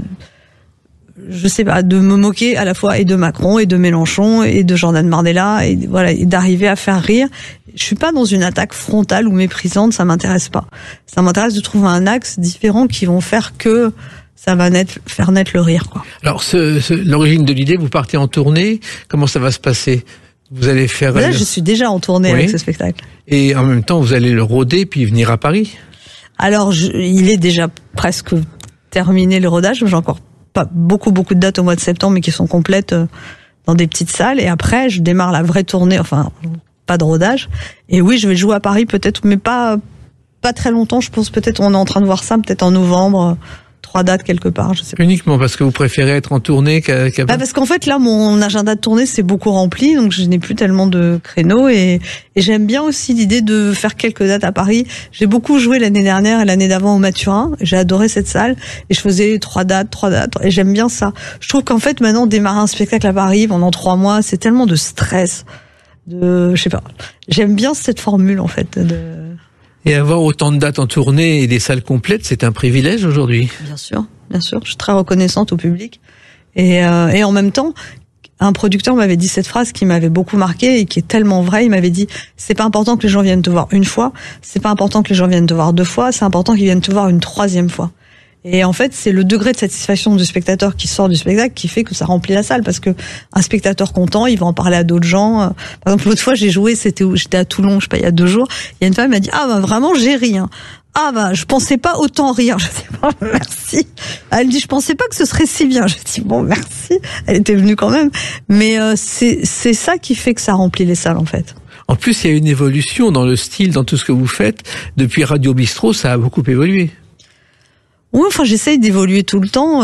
je sais pas, de me moquer à la fois et de Macron et de Mélenchon et de Jordan Bardella et voilà, et d'arriver à faire rire. Je suis pas dans une attaque frontale ou méprisante, ça m'intéresse pas. Ça m'intéresse de trouver un axe différent qui vont faire que ça va faire naître le rire, quoi. Alors, l'origine de l'idée, vous partez en tournée, comment ça va se passer? Vous allez faire... Là, je suis déjà en tournée avec ce spectacle. Et en même temps, vous allez le roder puis venir à Paris? Alors, il est déjà presque terminé le rodage. J'ai encore pas beaucoup de dates au mois de septembre, mais qui sont complètes dans des petites salles. Et après, je démarre la vraie tournée, enfin, pas de rodage. Et oui, je vais jouer à Paris peut-être, mais pas très longtemps. Je pense peut-être, on est en train de voir ça, peut-être en novembre. 3 dates quelque part, je sais pas. Uniquement parce que vous préférez être en tournée qu'à parce qu'en fait là mon agenda de tournée c'est beaucoup rempli, donc je n'ai plus tellement de créneaux et j'aime bien aussi l'idée de faire quelques dates à Paris. J'ai beaucoup joué l'année dernière et l'année d'avant au Mathurin, j'ai adoré cette salle et je faisais 3 dates et j'aime bien ça. Je trouve qu'en fait maintenant démarrer un spectacle à Paris pendant 3 mois, c'est tellement de stress, je sais pas. J'aime bien cette formule en fait Et avoir autant de dates en tournée et des salles complètes, c'est un privilège aujourd'hui. Bien sûr. Je suis très reconnaissante au public. Et en même temps, un producteur m'avait dit cette phrase qui m'avait beaucoup marqué et qui est tellement vraie. Il m'avait dit, c'est pas important que les gens viennent te voir une fois, c'est pas important que les gens viennent te voir 2 fois, c'est important qu'ils viennent te voir une 3e fois. Et en fait, c'est le degré de satisfaction du spectateur qui sort du spectacle qui fait que ça remplit la salle, parce que un spectateur content, il va en parler à d'autres gens. Par exemple, l'autre fois, j'ai joué, j'étais à Toulon, je sais pas, il y a 2 jours. Il y a une femme qui m'a dit, vraiment, j'ai ri, hein. Je pensais pas autant rire. Je dis, bon, merci. Elle dit, je pensais pas que ce serait si bien. Je dis, bon, merci. Elle était venue quand même. Mais, c'est ça qui fait que ça remplit les salles, en fait. En plus, il y a une évolution dans le style, dans tout ce que vous faites. Depuis Radio Bistrot, ça a beaucoup évolué. Oui, enfin, j'essaye d'évoluer tout le temps.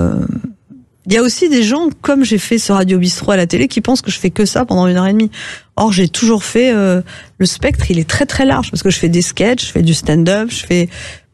Il y a aussi des gens, comme j'ai fait sur Radio Bistrot à la télé, qui pensent que je fais que ça pendant 1h30. Or, j'ai toujours fait... le spectre, il est très très large, parce que je fais des sketchs, je fais du stand-up, je fais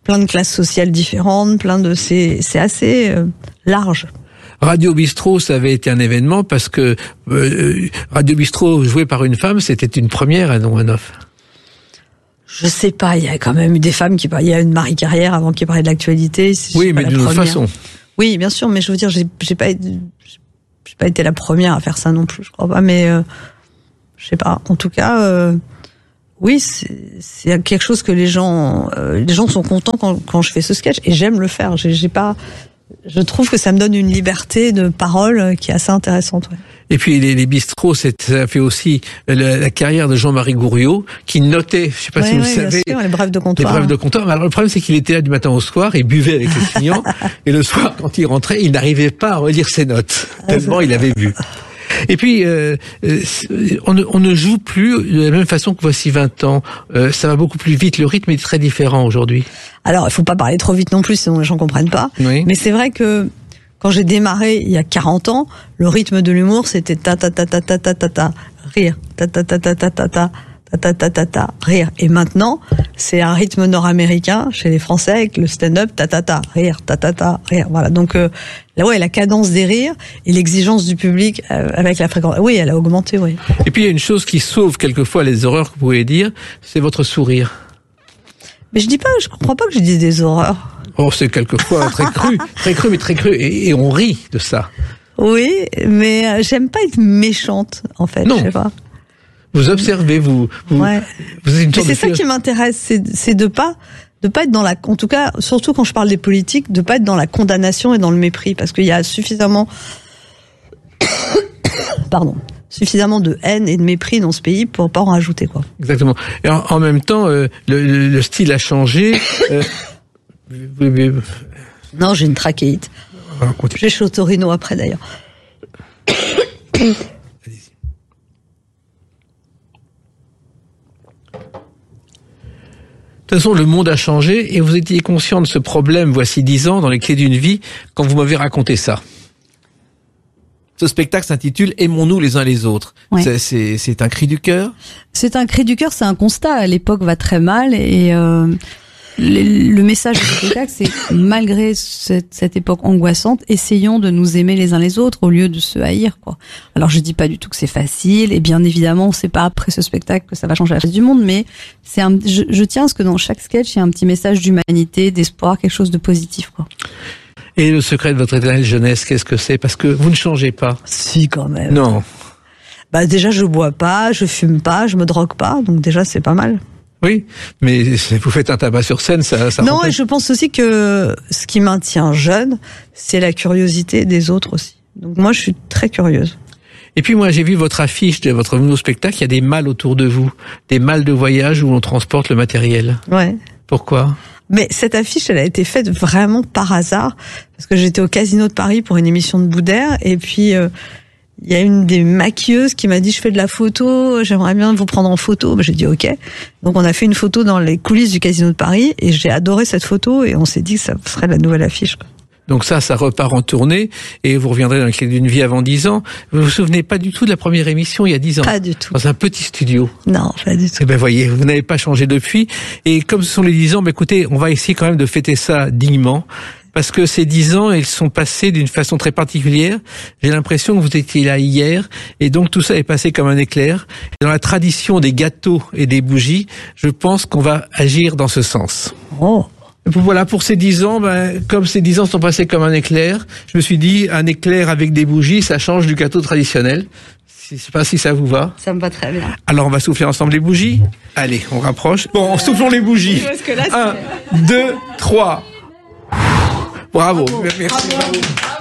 plein de classes sociales différentes, c'est assez large. Radio Bistrot, ça avait été un événement parce que Radio Bistrot joué par une femme, c'était une première à Romanoff. Je sais pas, il y a quand même eu des femmes il y a une Marie Carrière avant qui parlait de l'actualité. Oui, mais d'une autre façon. Oui, bien sûr, mais je veux dire, j'ai pas été la première à faire ça non plus, je crois pas, mais je sais pas. En tout cas, oui, c'est quelque chose que les gens sont contents quand je fais ce sketch, et j'aime le faire. Je trouve que ça me donne une liberté de parole qui est assez intéressante. Ouais. Et puis les bistrots, ça fait aussi la carrière de Jean-Marie Gouriot, qui notait, je sais pas si vous le savez, les brèves de comptoir. Les brèves de comptoir. Mais alors le problème, c'est qu'il était là du matin au soir, il buvait avec les clients, et le soir, quand il rentrait, il n'arrivait pas à relire ses notes, tellement il avait bu. Et puis, on ne joue plus de la même façon que voici 20 ans. Ça va beaucoup plus vite, le rythme est très différent aujourd'hui. Alors, il faut pas parler trop vite non plus, sinon les gens comprennent pas. Oui. Mais c'est vrai que quand j'ai démarré il y a 40 ans, le rythme de l'humour, c'était ta ta ta ta ta ta ta ta rire, ta ta ta ta ta ta ta ta ta ta ta rire. Et maintenant, c'est un rythme nord-américain chez les Français avec le stand-up ta ta ta rire, ta ta ta rire. Voilà. Donc là, ouais, la cadence des rires et l'exigence du public avec la fréquence, oui, elle a augmenté, oui. Et puis il y a une chose qui sauve quelquefois les horreurs que vous pouvez dire, c'est votre sourire. Mais je comprends pas que je dise des horreurs. Oh, c'est quelquefois très cru, mais très cru, et on rit de ça. Oui, mais j'aime pas être méchante, en fait. Non. Je sais pas. Vous observez, vous ouais. Vous êtes une sorte mais c'est ça qui m'intéresse, c'est de pas être dans la, en tout cas, surtout quand je parle des politiques, de pas être dans la condamnation et dans le mépris, parce qu'il y a suffisamment, suffisamment de haine et de mépris dans ce pays pour pas en rajouter, quoi. Exactement. Et en même temps, le style a changé. Non, j'ai une trachéite. J'ai chez Otorino après, d'ailleurs. De toute façon, le monde a changé et vous étiez conscient de ce problème voici 10 ans dans les clés d'une vie quand vous m'avez raconté ça. Ce spectacle s'intitule « Aimons-nous les uns les autres ». Ouais. C'est un cri du cœur. C'est un cri du cœur, c'est un constat. L'époque va très mal et le message du spectacle, c'est malgré cette époque angoissante, essayons de nous aimer les uns les autres au lieu de se haïr, quoi. Alors je dis pas du tout que c'est facile, et bien évidemment, c'est pas après ce spectacle que ça va changer la face du monde, mais je tiens à ce que dans chaque sketch, il y a un petit message d'humanité, d'espoir, quelque chose de positif, quoi. Et le secret de votre éternelle jeunesse, qu'est-ce que c'est? Parce que vous ne changez pas. Si, quand même. Non. Bah déjà, je bois pas, je fume pas, je me drogue pas, donc déjà c'est pas mal. Oui, mais vous faites un tabac sur scène, ça non, et je pense aussi que ce qui maintient jeune, c'est la curiosité des autres aussi. Donc moi, je suis très curieuse. Et puis moi, j'ai vu votre affiche de votre nouveau spectacle, il y a des malles autour de vous, des malles de voyage où on transporte le matériel. Ouais. Pourquoi? Mais cette affiche, elle a été faite vraiment par hasard, parce que j'étais au Casino de Paris pour une émission de Boudère, et puis il y a une des maquilleuses qui m'a dit, je fais de la photo, j'aimerais bien vous prendre en photo. J'ai dit ok. Donc on a fait une photo dans les coulisses du Casino de Paris et j'ai adoré cette photo et on s'est dit que ça serait la nouvelle affiche. Donc ça repart en tournée et vous reviendrez dans les clés d'une vie avant 10 ans. Vous vous souvenez pas du tout de la première émission il y a 10 ans? Pas du tout. Dans un petit studio. Non, pas du tout. Eh ben voyez, vous n'avez pas changé depuis. Et comme ce sont les 10 ans, écoutez, on va essayer quand même de fêter ça dignement. Parce que ces 10 ans, ils sont passés d'une façon très particulière. J'ai l'impression que vous étiez là hier, et donc tout ça est passé comme un éclair. Et dans la tradition des gâteaux et des bougies, je pense qu'on va agir dans ce sens. Oh. Voilà, pour ces 10 ans, comme ces 10 ans sont passés comme un éclair, je me suis dit, un éclair avec des bougies, ça change du gâteau traditionnel. Je sais pas si ça vous va. Ça me va très bien. Alors on va souffler ensemble les bougies. Allez, on rapproche. Bon, soufflons les bougies. 1, 2, 3... Bravo. Merci. Bravo.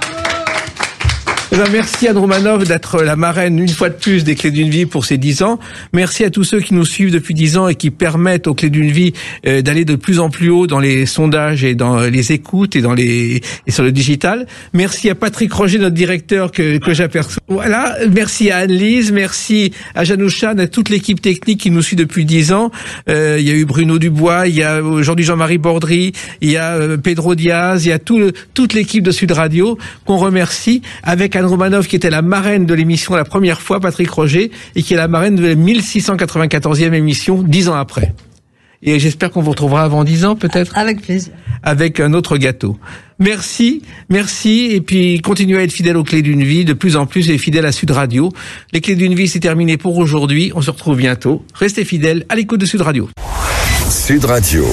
Merci Anne Romanoff d'être la marraine une fois de plus des Clés d'une vie pour ces 10 ans. Merci à tous ceux qui nous suivent depuis 10 ans et qui permettent aux Clés d'une vie d'aller de plus en plus haut dans les sondages et dans les écoutes et sur le digital. Merci à Patrick Roger, notre directeur que j'aperçois. Voilà. Merci à Anne-Lise, merci à Janouchan, à toute l'équipe technique qui nous suit depuis 10 ans. Il y a eu Bruno Dubois, il y a aujourd'hui Jean-Marie Bordry, il y a Pedro Diaz, il y a toute l'équipe de Sud Radio qu'on remercie, avec Anne Romanoff qui était la marraine de l'émission la première fois, Patrick Roger, et qui est la marraine de la 1694e émission 10 ans après. Et j'espère qu'on vous retrouvera avant 10 ans, peut-être. Avec plaisir. Avec un autre gâteau. Merci. Et puis, continuez à être fidèle aux Clés d'une Vie, de plus en plus, et fidèle à Sud Radio. Les Clés d'une Vie, c'est terminé pour aujourd'hui. On se retrouve bientôt. Restez fidèles à l'écoute de Sud Radio. Sud Radio.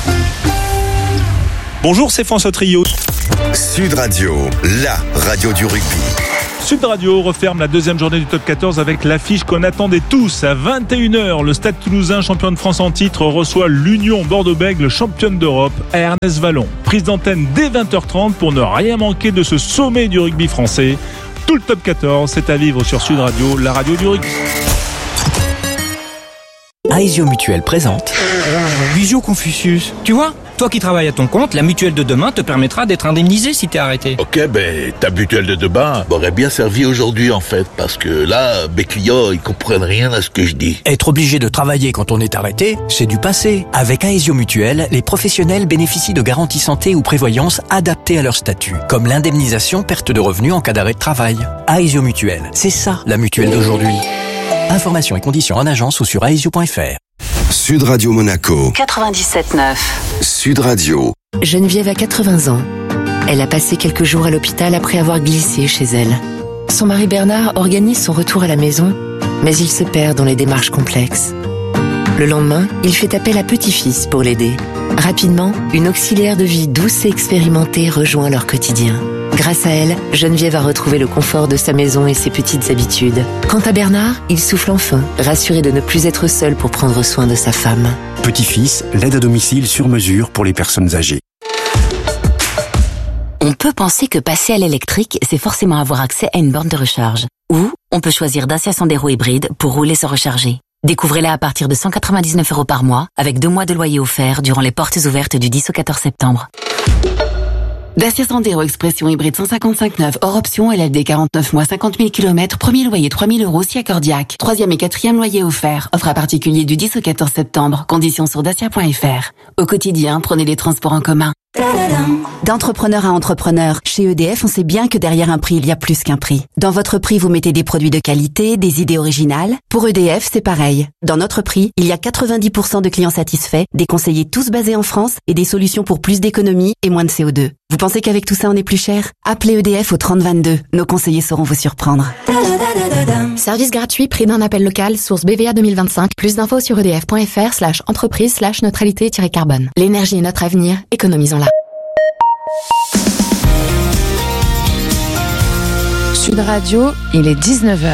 Bonjour, c'est François Trio. Sud Radio, la radio du rugby. Sud Radio referme la deuxième journée du top 14 avec l'affiche qu'on attendait tous. À 21h, le Stade Toulousain, champion de France en titre, reçoit l'Union Bordeaux-Bègles, championne d'Europe, à Ernest Vallon. Prise d'antenne dès 20h30 pour ne rien manquer de ce sommet du rugby français. Tout le top 14, c'est à vivre sur Sud Radio, la radio du rugby. Aesio Mutuelle présente Visio Confucius. Tu vois, toi qui travailles à ton compte, la mutuelle de demain te permettra d'être indemnisé si t'es arrêté. Ok, ta mutuelle de demain m'aurait bien servi aujourd'hui en fait, parce que là, mes clients, ils comprennent rien à ce que je dis. Être obligé de travailler quand on est arrêté, c'est du passé. Avec Aesio Mutuelle, les professionnels bénéficient de garanties santé ou prévoyance adaptées à leur statut, comme l'indemnisation perte de revenus en cas d'arrêt de travail. Aesio Mutuelle, c'est ça la mutuelle d'aujourd'hui. Informations et conditions en agence ou sur aesio.fr. Sud Radio Monaco. 97.9. Sud Radio. Geneviève a 80 ans. Elle a passé quelques jours à l'hôpital après avoir glissé chez elle. Son mari Bernard organise son retour à la maison, mais il se perd dans les démarches complexes. Le lendemain, il fait appel à petit-fils pour l'aider. Rapidement, une auxiliaire de vie douce et expérimentée rejoint leur quotidien. Grâce à elle, Geneviève a retrouvé le confort de sa maison et ses petites habitudes. Quant à Bernard, il souffle enfin, rassuré de ne plus être seul pour prendre soin de sa femme. Petit-fils, l'aide à domicile sur mesure pour les personnes âgées. On peut penser que passer à l'électrique, c'est forcément avoir accès à une borne de recharge. Ou on peut choisir Dacia Sandero hybride pour rouler sans recharger. Découvrez-la à partir de 199 € par mois, avec 2 mois de loyer offert durant les portes ouvertes du 10 au 14 septembre. Dacia Sandero Expression hybride 155.9 hors option, LLD 49 mois 50 000 km, premier loyer 3 000 € si accordiaque. 3e et 4e loyer offert. Offre à particulier du 10 au 14 septembre. Conditions sur dacia.fr. Au quotidien, prenez les transports en commun. D'entrepreneur à entrepreneur, chez EDF, on sait bien que derrière un prix, il y a plus qu'un prix. Dans votre prix, vous mettez des produits de qualité, des idées originales. Pour EDF, c'est pareil. Dans notre prix, il y a 90% de clients satisfaits, des conseillers tous basés en France et des solutions pour plus d'économie et moins de CO2. Vous pensez qu'avec tout ça, on est plus cher? Appelez EDF au 3022. Nos conseillers sauront vous surprendre. Service gratuit, prix d'un appel local, source BVA 2025. Plus d'infos sur edf.fr/entreprise/neutralité-carbone. L'énergie est notre avenir, économisons-la. Sud Radio, il est 19h.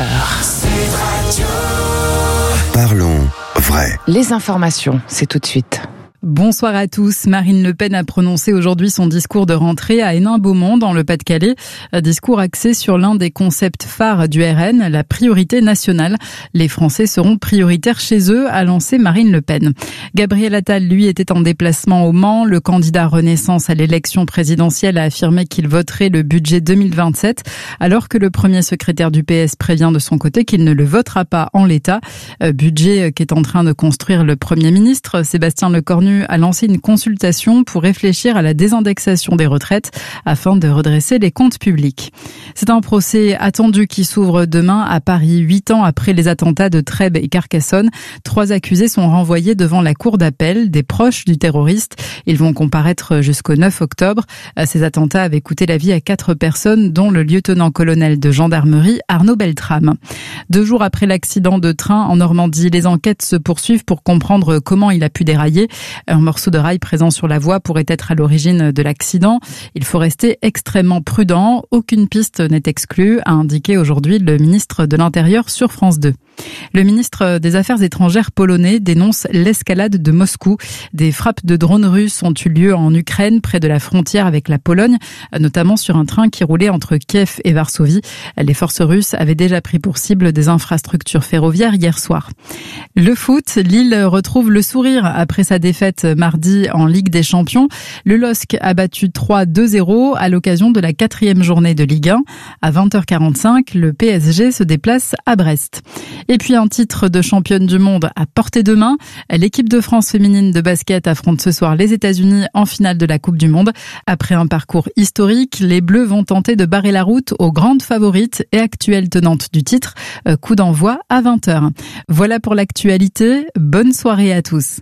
Parlons vrai. Les informations, c'est tout de suite. Bonsoir à tous. Marine Le Pen a prononcé aujourd'hui son discours de rentrée à Hénin-Beaumont dans le Pas-de-Calais. Un discours axé sur l'un des concepts phares du RN, la priorité nationale. Les Français seront prioritaires chez eux, a lancé Marine Le Pen. Gabriel Attal, lui, était en déplacement au Mans. Le candidat Renaissance à l'élection présidentielle a affirmé qu'il voterait le budget 2027, alors que le premier secrétaire du PS prévient de son côté qu'il ne le votera pas en l'état. Budget qu'est en train de construire le Premier ministre. Sébastien Lecornu a lancé une consultation pour réfléchir à la désindexation des retraites afin de redresser les comptes publics. C'est un procès attendu qui s'ouvre demain à Paris, 8 ans après les attentats de Trèbes et Carcassonne. 3 accusés sont renvoyés devant la cour d'appel, des proches du terroriste. Ils vont comparaître jusqu'au 9 octobre. Ces attentats avaient coûté la vie à 4 personnes, dont le lieutenant-colonel de gendarmerie Arnaud Beltrame. 2 jours après l'accident de train en Normandie, les enquêtes se poursuivent pour comprendre comment il a pu dérailler. Un morceau de rail présent sur la voie pourrait être à l'origine de l'accident. Il faut rester extrêmement prudent. Aucune piste n'est exclue, a indiqué aujourd'hui le ministre de l'Intérieur sur France 2. Le ministre des Affaires étrangères polonais dénonce l'escalade de Moscou. Des frappes de drones russes ont eu lieu en Ukraine, près de la frontière avec la Pologne, notamment sur un train qui roulait entre Kiev et Varsovie. Les forces russes avaient déjà pris pour cible des infrastructures ferroviaires hier soir. Le foot, Lille retrouve le sourire après sa défaite mardi en Ligue des Champions. Le LOSC a battu 3-2-0 à l'occasion de la 4e journée de Ligue 1. À 20h45, le PSG se déplace à Brest. Et puis un titre de championne du monde à portée de main. L'équipe de France féminine de basket affronte ce soir les États-Unis en finale de la Coupe du Monde. Après un parcours historique, les Bleus vont tenter de barrer la route aux grandes favorites et actuelles tenantes du titre. Coup d'envoi à 20h. Voilà pour l'actualité. Bonne soirée à tous.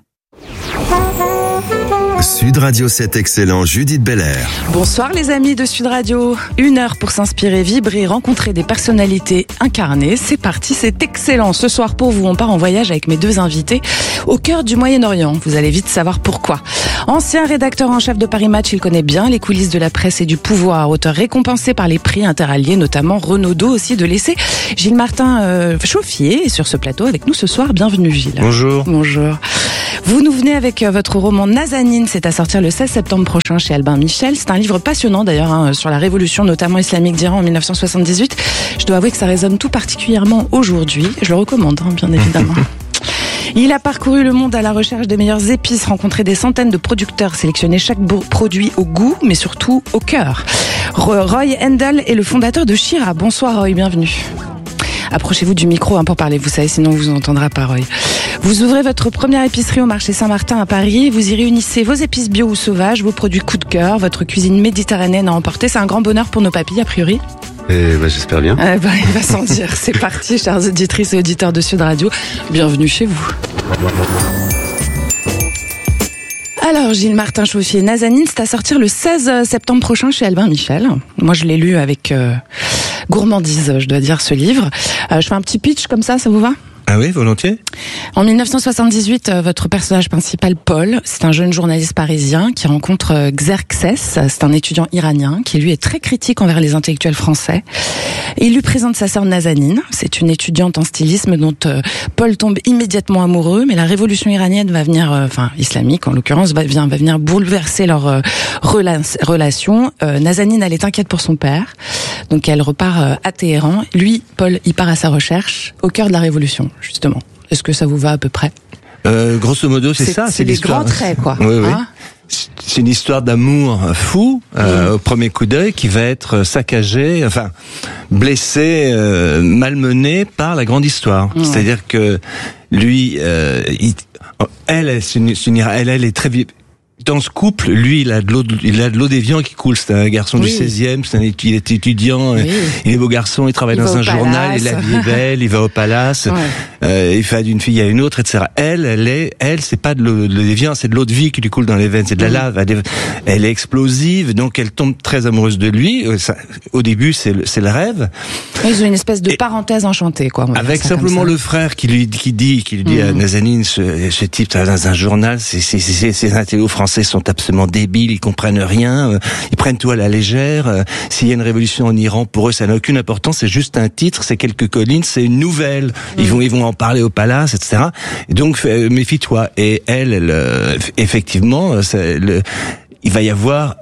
Sud Radio 7 Excellent, Judith Belair. Bonsoir les amis de Sud Radio. 1 heure pour s'inspirer, vibrer, rencontrer des personnalités incarnées. C'est parti, c'est excellent. Ce soir pour vous, on part en voyage avec mes 2 invités au cœur du Moyen-Orient. Vous allez vite savoir pourquoi. Ancien rédacteur en chef de Paris Match, il connaît bien les coulisses de la presse et du pouvoir. Auteur récompensé par les prix interalliés, notamment Renaudot aussi de l'essai. Gilles Martin Chauffier est sur ce plateau avec nous ce soir. Bienvenue Gilles. Bonjour. Bonjour. Vous nous venez avec votre roman Nazanin, c'est à sortir le 16 septembre prochain chez Albin Michel. C'est un livre passionnant d'ailleurs sur la révolution notamment islamique d'Iran en 1978. Je dois avouer que ça résonne tout particulièrement aujourd'hui. Je le recommande bien évidemment. Il a parcouru le monde à la recherche des meilleures épices, rencontré des centaines de producteurs, sélectionné chaque produit au goût, mais surtout au cœur. Roy Hendel est le fondateur de Shira. Bonsoir Roy, bienvenue. Approchez-vous du micro pour parler, vous savez, sinon on vous entendra pas Roy. Vous ouvrez votre première épicerie au marché Saint-Martin à Paris. Vous y réunissez vos épices bio ou sauvages, vos produits coup de cœur, votre cuisine méditerranéenne à emporter. C'est un grand bonheur pour nos papilles, a priori. J'espère bien. Il va sans dire. C'est parti, chères auditrices et auditeurs de Sud Radio. Bienvenue chez vous. Alors, Gilles Martin Chauffier, Nazanin, c'est à sortir le 16 septembre prochain chez Albin Michel. Moi, je l'ai lu avec gourmandise, je dois dire, ce livre. Je fais un petit pitch comme ça vous va ? Ah oui, volontiers. En 1978, votre personnage principal, Paul, c'est un jeune journaliste parisien qui rencontre Xerxes, c'est un étudiant iranien qui lui est très critique envers les intellectuels français. Et il lui présente sa sœur Nazanin, c'est une étudiante en stylisme dont Paul tombe immédiatement amoureux, mais la révolution iranienne va venir, islamique en l'occurrence, va venir bouleverser leur relation. Nazanin, elle est inquiète pour son père, donc elle repart à Téhéran. Lui, Paul, il part à sa recherche au cœur de la révolution. Justement. Est-ce que ça vous va à peu près ? Grosso modo, c'est ça. C'est les grands traits, quoi. Oui. C'est une histoire d'amour fou, au premier coup d'œil, qui va être saccagé, blessé, malmené par la grande histoire. C'est-à-dire que lui, elle est très vive. Dans ce couple, lui, il a de l'eau d'évian qui coule. C'est un garçon du 16e, il est étudiant, il est beau garçon, il travaille dans un journal, la vie est belle, il va au palace, il fait d'une fille à une autre, etc. Elle, c'est pas de l'eau d'évian, c'est de l'eau de vie qui lui coule dans les veines, c'est de la lave. Elle est explosive, donc elle tombe très amoureuse de lui. Au début, c'est le rêve. Ils ont une espèce de parenthèse enchantée, quoi. Avec simplement le frère qui lui dit à Nazanin, ce type travaille dans un journal, ces intellos français sont absolument débiles, ils comprennent rien, ils prennent tout à la légère. S'il y a une révolution en Iran, pour eux, ça n'a aucune importance, c'est juste un titre, c'est quelques collines, c'est une nouvelle. Ils vont en parler au palace, etc. Et donc, méfie-toi. Et elle effectivement, il va y avoir...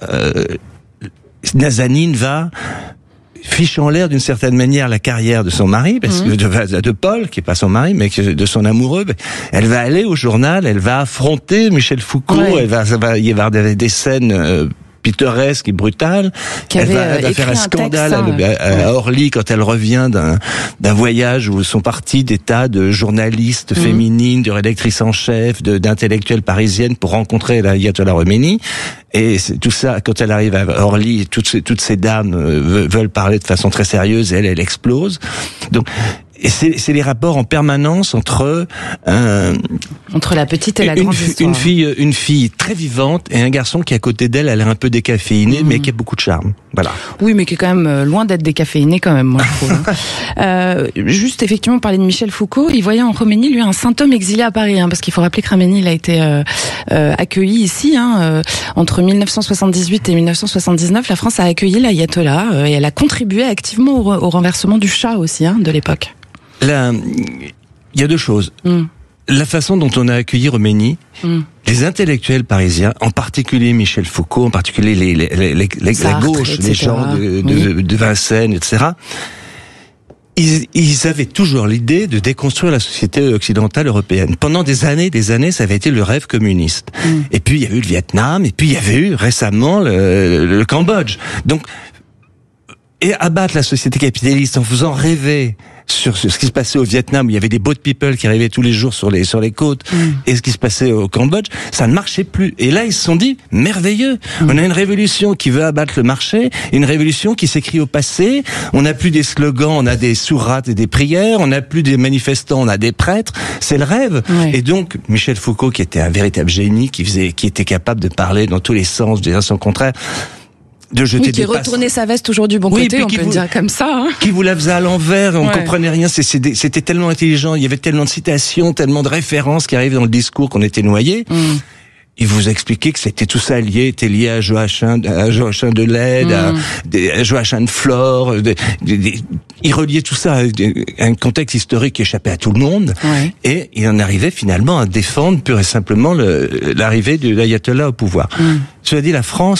Nazanin va... fiche en l'air d'une certaine manière la carrière de son mari, parce que de Paul, qui est pas son mari, mais de son amoureux. Elle va aller au journal, elle va affronter Michel Foucault, il va y avoir des scènes pittoresque et brutale. Elle va faire un scandale à Orly quand elle revient d'un voyage où sont partis des tas de journalistes féminines, de rédactrices en chef, d'intellectuelles parisiennes pour rencontrer l'ayatollah Khomeini. Et tout ça, quand elle arrive à Orly, toutes ces dames veulent parler de façon très sérieuse, et elle explose. Donc, et c'est les rapports en permanence entre la petite et la grande histoire. Une fille très vivante et un garçon qui à côté d'elle a l'air un peu décaféiné, mais qui a beaucoup de charme. Voilà. Oui, mais qui est quand même loin d'être décaféiné quand même, moi je trouve. Juste effectivement parler de Michel Foucault, il voyait en Khomeini lui un saint homme exilé à Paris, parce qu'il faut rappeler que Khomeini il a été accueilli ici entre 1978 et 1979. La France a accueilli l'ayatollah et elle a contribué activement au renversement du Shah aussi de l'époque. Là, il y a deux choses. La façon dont on a accueilli Khomeini, les intellectuels parisiens, en particulier Michel Foucault, en particulier la gauche, les gens de Vincennes, etc., ils avaient toujours l'idée de déconstruire la société occidentale européenne. Pendant des années, ça avait été le rêve communiste. Et puis il y a eu le Vietnam, et puis il y avait eu récemment le Cambodge. Donc, et abattre la société capitaliste en faisant rêver sur ce qui se passait au Vietnam, où il y avait des boat people qui arrivaient tous les jours sur les côtes, et ce qui se passait au Cambodge, ça ne marchait plus. Et là, ils se sont dit, merveilleux, on a une révolution qui veut abattre le marché, une révolution qui s'écrit au passé, on n'a plus des slogans, on a des sourates et des prières, on n'a plus des manifestants, on a des prêtres, c'est le rêve. Ouais. Et donc, Michel Foucault, qui était un véritable génie, qui était capable de parler dans tous les sens, de dire son contraire, de jeter qui retournait sa veste toujours du bon côté, on peut le dire comme ça. Hein. Qui vous la faisait à l'envers, on comprenait rien, c'était tellement intelligent, il y avait tellement de citations, tellement de références qui arrivaient dans le discours qu'on était noyés. Il vous expliquait que c'était tout ça était lié à Joachim de Leyde, à Joachim de Flore. Il reliait tout ça à un contexte historique qui échappait à tout le monde. Ouais. Et il en arrivait finalement à défendre pure et simplement l'arrivée de l'ayatollah au pouvoir. Cela dit, la France